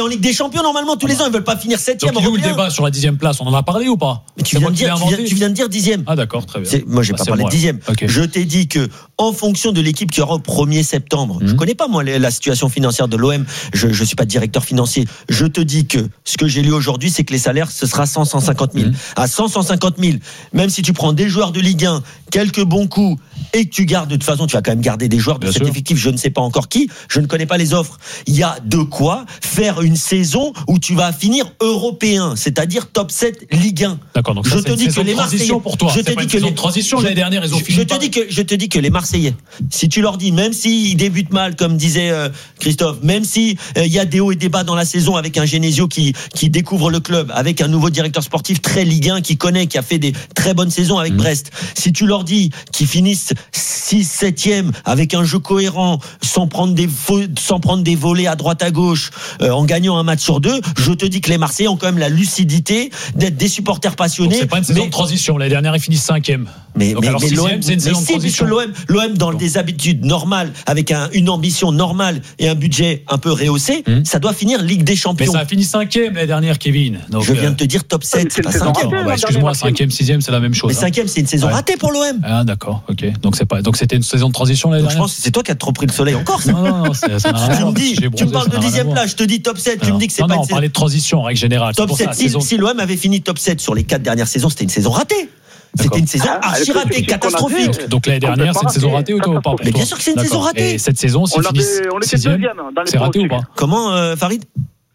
champions normalement tous les ans. Ils veulent pas finir septième. Donc, il y a eu le débat sur la dixième place. On en a parlé ou pas? Mais tu viens, de dire, tu, viens, tu viens de dire dixième. Ah d'accord, très bien. C'est, moi, j'ai ah, pas parlé moi, de dixième. Okay. Je t'ai dit que en fonction de l'équipe qui aura au premier septembre, mmh. je connais pas moi la situation financière de l'O M. Je je suis pas directeur financier. Je te dis que ce que j'ai lu aujourd'hui, c'est que les salaires ce sera cent, cent cinquante mille. Mmh. À cent, cent cinquante mille. Même si tu prends des joueurs de Ligue un, quelques bons coups et que tu gardes, de toute façon, tu vas quand même garder des joueurs de Bien cet sûr. effectif. Je ne sais pas encore qui. Je ne connais pas les offres. Il y a de quoi faire une saison où tu vas finir européen, c'est-à-dire top sept Ligue un. D'accord. Donc ça, je te dis que les Marseillais, pour toi. je te dis que les transition l'année dernière, ils ont fini. Je te dis que je te dis que les Marseillais, si tu leur dis, même s'ils débutent mal, comme disait euh, Christophe, même si il euh, y a des hauts et des bas dans la saison avec un Genesio qui qui découvre le club, avec un nouveau directeur sportif très Ligue un qui connaît, qui a fait des très bonnes saisons avec mmh. Brest. Si tu leur dis qu'ils finissent six, septième avec un jeu cohérent, sans prendre des sans prendre des volets à droite à gauche, euh, en gagnant un match sur deux, je te dis que les Marseillais ont quand même la lucidité d'être des supporters passionnés. Donc c'est pas une saison mais... de transition. L'année dernière, ils finissent cinquième. Mais, Donc mais, alors mais sixième, l'O M, c'est une saison mais de transition. L'O M, l'O M dans bon. des habitudes normales, avec un, une ambition normale et un budget un peu rehaussé, hum. ça doit finir Ligue des Champions. Mais ça a fini cinquième l'année dernière, Kevin. Donc, je viens de te dire top sept, c'est, c'est pas cinquième. Bah, excuse-moi, cinquième, sixième, c'est la même chose. Mais cinquième, c'est une saison ouais. ratée pour l'O M. Ah d'accord, ok. Donc c'est pas, donc c'était une saison de transition l'année dernière. Je pense que c'est toi qui as trop pris le soleil encore. Non, non, non, c'est, ça n'a rien à voir. Tu me parles de dixième place, je te dis top sept, tu me dis que c'est pas une saison. Non, on parlait de transition en règle générale. Top sept. Si l'O M avait fini top sept sur les quatre dernières saisons, c'était une saison ratée. C'était une saison ah, archi ratée, catastrophique. Donc l'année dernière, c'est une saison ratée ou pas? Mais bien sûr que c'est une saison ratée. Et cette saison, s'ils finissent sixième, c'est raté ou pas? Comment, euh, Farid?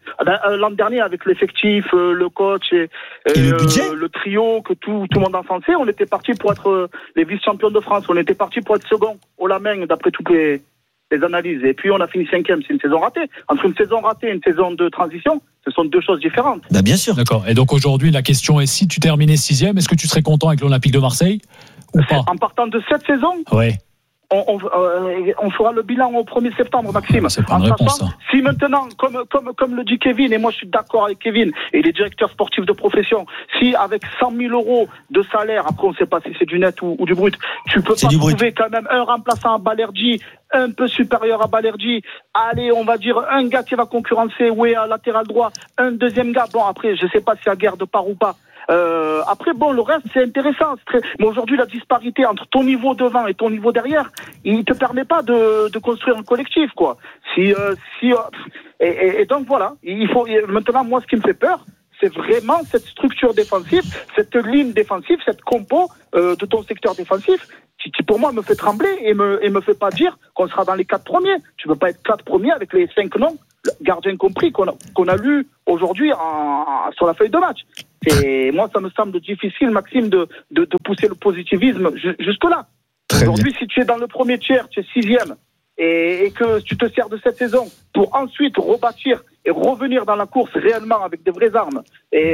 L'an dernier, avec l'effectif, le coach et, et, et le, budget le trio que tout, tout le monde encensait, on était parti pour être les vice-champions de France. On était parti pour être second au la main d'après toutes les, les analyses. Et puis on a fini cinquième. C'est une saison ratée. Entre une saison ratée et une saison de transition, ce sont deux choses différentes. Bah bien sûr. D'accord. Et donc aujourd'hui, la question est, si tu terminais sixième, est-ce que tu serais content avec l'Olympique de Marseille ou pas? En partant de cette saison? Oui. On, on, euh, on fera le bilan au premier septembre, Maxime. C'est pas une réponse, ça. Si maintenant, comme, comme, comme le dit Kevin, et moi je suis d'accord avec Kevin, et les directeurs sportifs de profession, si avec cent mille euros de salaire, après on ne sait pas si c'est du net ou, ou du brut, tu peux c'est pas trouver brut. quand même un remplaçant à Balerdi, un peu supérieur à Balerdi, allez, on va dire un gars qui va concurrencer Oué à latéral droit, un deuxième gars, bon après, je sais pas si y a guerre de part ou pas. Euh, après, bon, le reste, c'est intéressant. C'est très... Mais aujourd'hui, la disparité entre ton niveau devant et ton niveau derrière, il te permet pas de, de construire un collectif, quoi. Si, euh, si, euh... et, et, et donc voilà. Il faut maintenant, moi, ce qui me fait peur, c'est vraiment cette structure défensive, cette ligne défensive, cette compo euh, de ton secteur défensif, qui, qui pour moi me fait trembler et me et me fait pas dire qu'on sera dans les quatre premiers. Tu peux pas être quatre premiers avec les cinq noms, gardiens compris, qu'on a qu'on a lu aujourd'hui en, en, sur la feuille de match. Et moi, ça me semble difficile, Maxime, de de, de pousser le positivisme ju- jusque là. Très aujourd'hui, bien. Si tu es dans le premier tiers, tu es sixième, et, et que tu te sers de cette saison pour ensuite rebâtir et revenir dans la course réellement avec des vraies armes et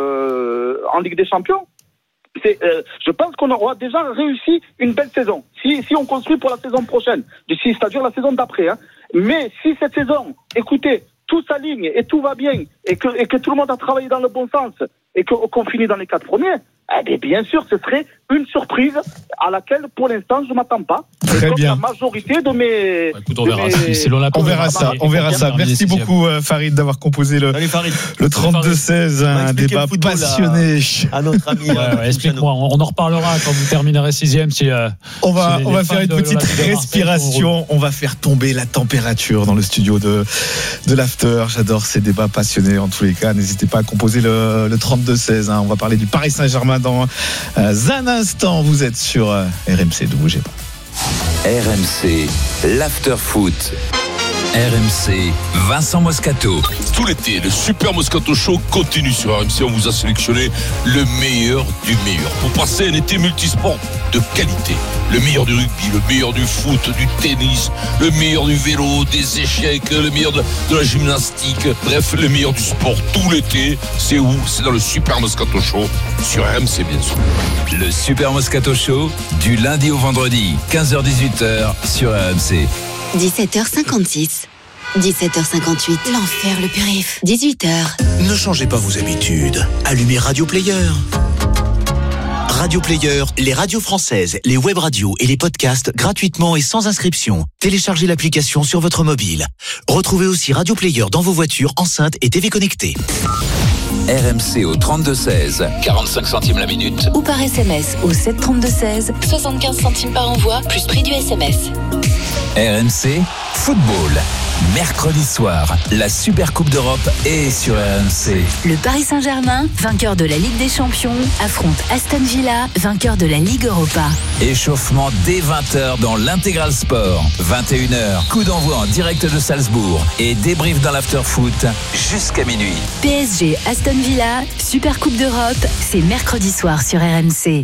euh, en Ligue des Champions, c'est, euh, je pense qu'on aura déjà réussi une belle saison. Si, si on construit pour la saison prochaine, d'ici, c'est-à-dire la saison d'après. Hein. Mais si cette saison, écoutez, tout s'aligne et tout va bien et que, et que tout le monde a travaillé dans le bon sens et que, qu'on finit dans les quatre premiers, eh bien, bien sûr, ce serait une surprise à laquelle, pour l'instant, je ne m'attends pas. Très bien. La majorité de mes... Bah, écoute, on verra. Mes... C'est on verra ça. On verra ça. Merci beaucoup, Farid, d'avoir composé le, le trente-deux seize, un débat passionné. À, à notre ami. ouais, ouais, explique-moi. On en reparlera quand vous terminerez sixième. Si, euh, on va, si on va faire une petite respiration. On va faire tomber la température dans le studio de, de l'After. J'adore ces débats passionnés en tous les cas. N'hésitez pas à composer le, le trente-deux seize. Hein. On va parler du Paris Saint-Germain dans euh, un instant. Vous êtes sur euh, R M C, ne bougez pas. R M C, l'After Foot. R M C, Vincent Moscato. Tout l'été, le Super Moscato Show continue sur R M C. On vous a sélectionné le meilleur du meilleur pour passer un été multisport de qualité. Le meilleur du rugby, le meilleur du foot, du tennis, le meilleur du vélo, des échecs, le meilleur de, de la gymnastique. Bref, le meilleur du sport tout l'été. C'est où? C'est dans le Super Moscato Show sur R M C, bien sûr. Le Super Moscato Show, du lundi au vendredi, quinze heures dix-huit heures sur R M C. dix-sept heures cinquante-six. dix-sept heures cinquante-huit. L'enfer, le périph'. dix-huit heures. Ne changez pas vos habitudes. Allumez Radio Player. Radio Player, les radios françaises, les web radios et les podcasts gratuitement et sans inscription. Téléchargez l'application sur votre mobile. Retrouvez aussi Radio Player dans vos voitures, enceintes et T V connectées. R M C au trente-deux seize, quarante-cinq centimes la minute. Ou par S M S au sept trente-deux seize, soixante-quinze centimes par envoi, plus prix du S M S. R M C Football. Mercredi soir, la Super Coupe d'Europe est sur R M C. Le Paris Saint-Germain, vainqueur de la Ligue des Champions, affronte Aston Villa, vainqueur de la Ligue Europa. Échauffement dès vingt heures dans l'Intégral Sport. vingt et une heures, coup d'envoi en direct de Salzbourg et débrief dans l'after-foot jusqu'à minuit. P S G Aston Villa, Super Coupe d'Europe, c'est mercredi soir sur R M C.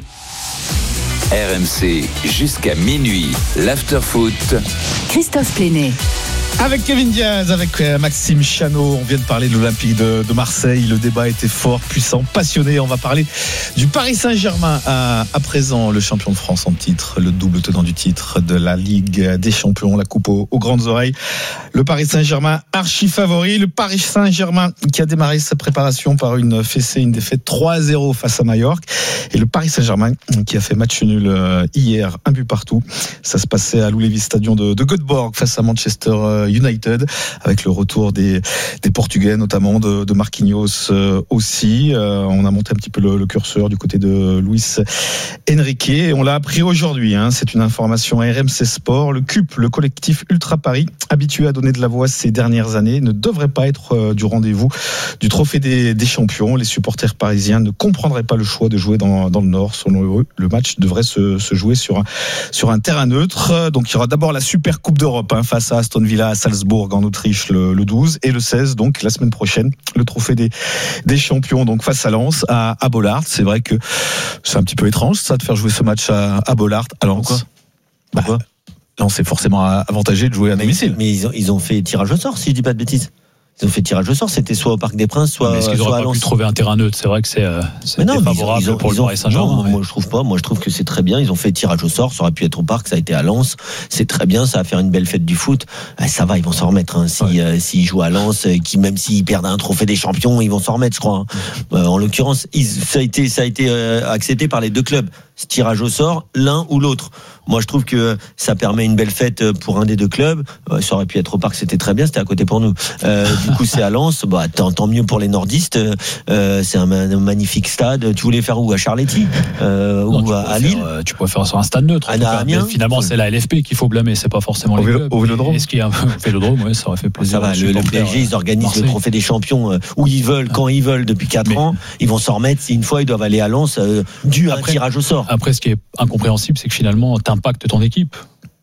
R M C jusqu'à minuit, l'after-foot. Christophe Plénet. Avec Kevin Diaz, avec Maxime Chanot, on vient de parler de l'Olympique de, de Marseille. Le débat était fort, puissant, passionné. On va parler du Paris Saint-Germain à, à présent, le champion de France en titre, le double tenant du titre de la Ligue des Champions, la coupe aux, aux grandes oreilles. Le Paris Saint-Germain archi favori. Le Paris Saint-Germain qui a démarré sa préparation par une fessée, une défaite trois à zéro face à Majorque. Et le Paris Saint-Germain qui a fait match nul hier, un but partout. Ça se passait à l'Oulévis Stadion de, de Göteborg face à Manchester United, avec le retour des, des Portugais, notamment de, de Marquinhos euh, aussi. Euh, on a monté un petit peu le, le curseur du côté de Luis Enrique. Et on l'a appris aujourd'hui, hein, c'est une information R M C Sport. Le C U P, le collectif Ultra Paris, habitué à donner de la voix ces dernières années, ne devrait pas être euh, du rendez-vous du trophée des, des champions. Les supporters parisiens ne comprendraient pas le choix de jouer dans, dans le Nord. Selon eux, le match devrait se, se jouer sur un, sur un terrain neutre. Donc il y aura d'abord la Super Coupe d'Europe hein, face à Aston Villa à Salzbourg en Autriche le, le douze et le seize, donc la semaine prochaine, le trophée des, des champions donc face à Lens, à, à Bollaert. C'est vrai que c'est un petit peu étrange ça de faire jouer ce match à, à Bollaert, à Lens. Pourquoi, bah, Pourquoi Lens est forcément avantagé de jouer à domicile. Mais ils ont, ils ont fait tirage au sort, si je dis pas de bêtises. Ils ont fait tirage au sort, c'était soit au Parc des Princes, soit, mais est-ce qu'ils soit à n'auraient pas Lens. pu trouver un terrain neutre? C'est vrai que c'est, c'est non, défavorable ils ont, ils ont, pour ils le ont, Paris Saint-Germain. Non, mais... moi je trouve pas. Moi je trouve que c'est très bien. Ils ont fait tirage au sort. Ça aurait pu être au Parc, ça a été à Lens. C'est très bien. Ça va faire une belle fête du foot. Ah, ça va, ils vont s'en remettre. Hein. Si, ouais. euh, s'ils jouent à Lens, euh, qui même s'ils perdent un trophée des champions, ils vont s'en remettre, je crois. Hein. Euh, en l'occurrence, ils, ça a été, ça a été euh, accepté par les deux clubs. Ce tirage au sort, l'un ou l'autre. Moi, je trouve que ça permet une belle fête pour un des deux clubs. Euh, ça aurait pu être au Parc, c'était très bien, c'était à côté pour nous. Euh, du coup, c'est à Lens. Bah, tant, tant mieux pour les nordistes. Euh, c'est un, un magnifique stade. Tu voulais faire où? À Charletti euh, non, ou à, à Lille faire, Tu pourrais faire sur un stade neutre. À Amiens. Finalement, c'est la L F P qu'il faut blâmer. C'est pas forcément au les vélo, clubs. Au Vélodrome. Est-ce qu'il y a un Vélodrome? Ouais, ça aurait fait plaisir. Ça va. Le, le P S G, ils organisent Marseille. Le trophée des champions euh, où ils veulent, quand ils veulent, depuis quatre Mais... ans. Ils vont s'en remettre. Si une fois ils doivent aller à Lens, euh, dû à un tirage au sort. Après, ce qui est incompréhensible, c'est que finalement, t'impactes ton équipe.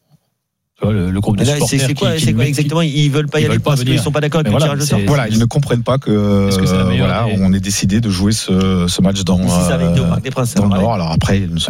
Le, le groupe de là, supporters c'est, c'est quoi, qui, c'est qui quoi exactement? Ils veulent pas y aller parce qu'ils sont pas d'accord avec le tirage au sort. Voilà, ils ne comprennent pas que, euh, voilà, on est décidé de jouer ce, ce match dans, si ça avait été au Parc des Princes, dans le Nord. Alors après, ils ne sont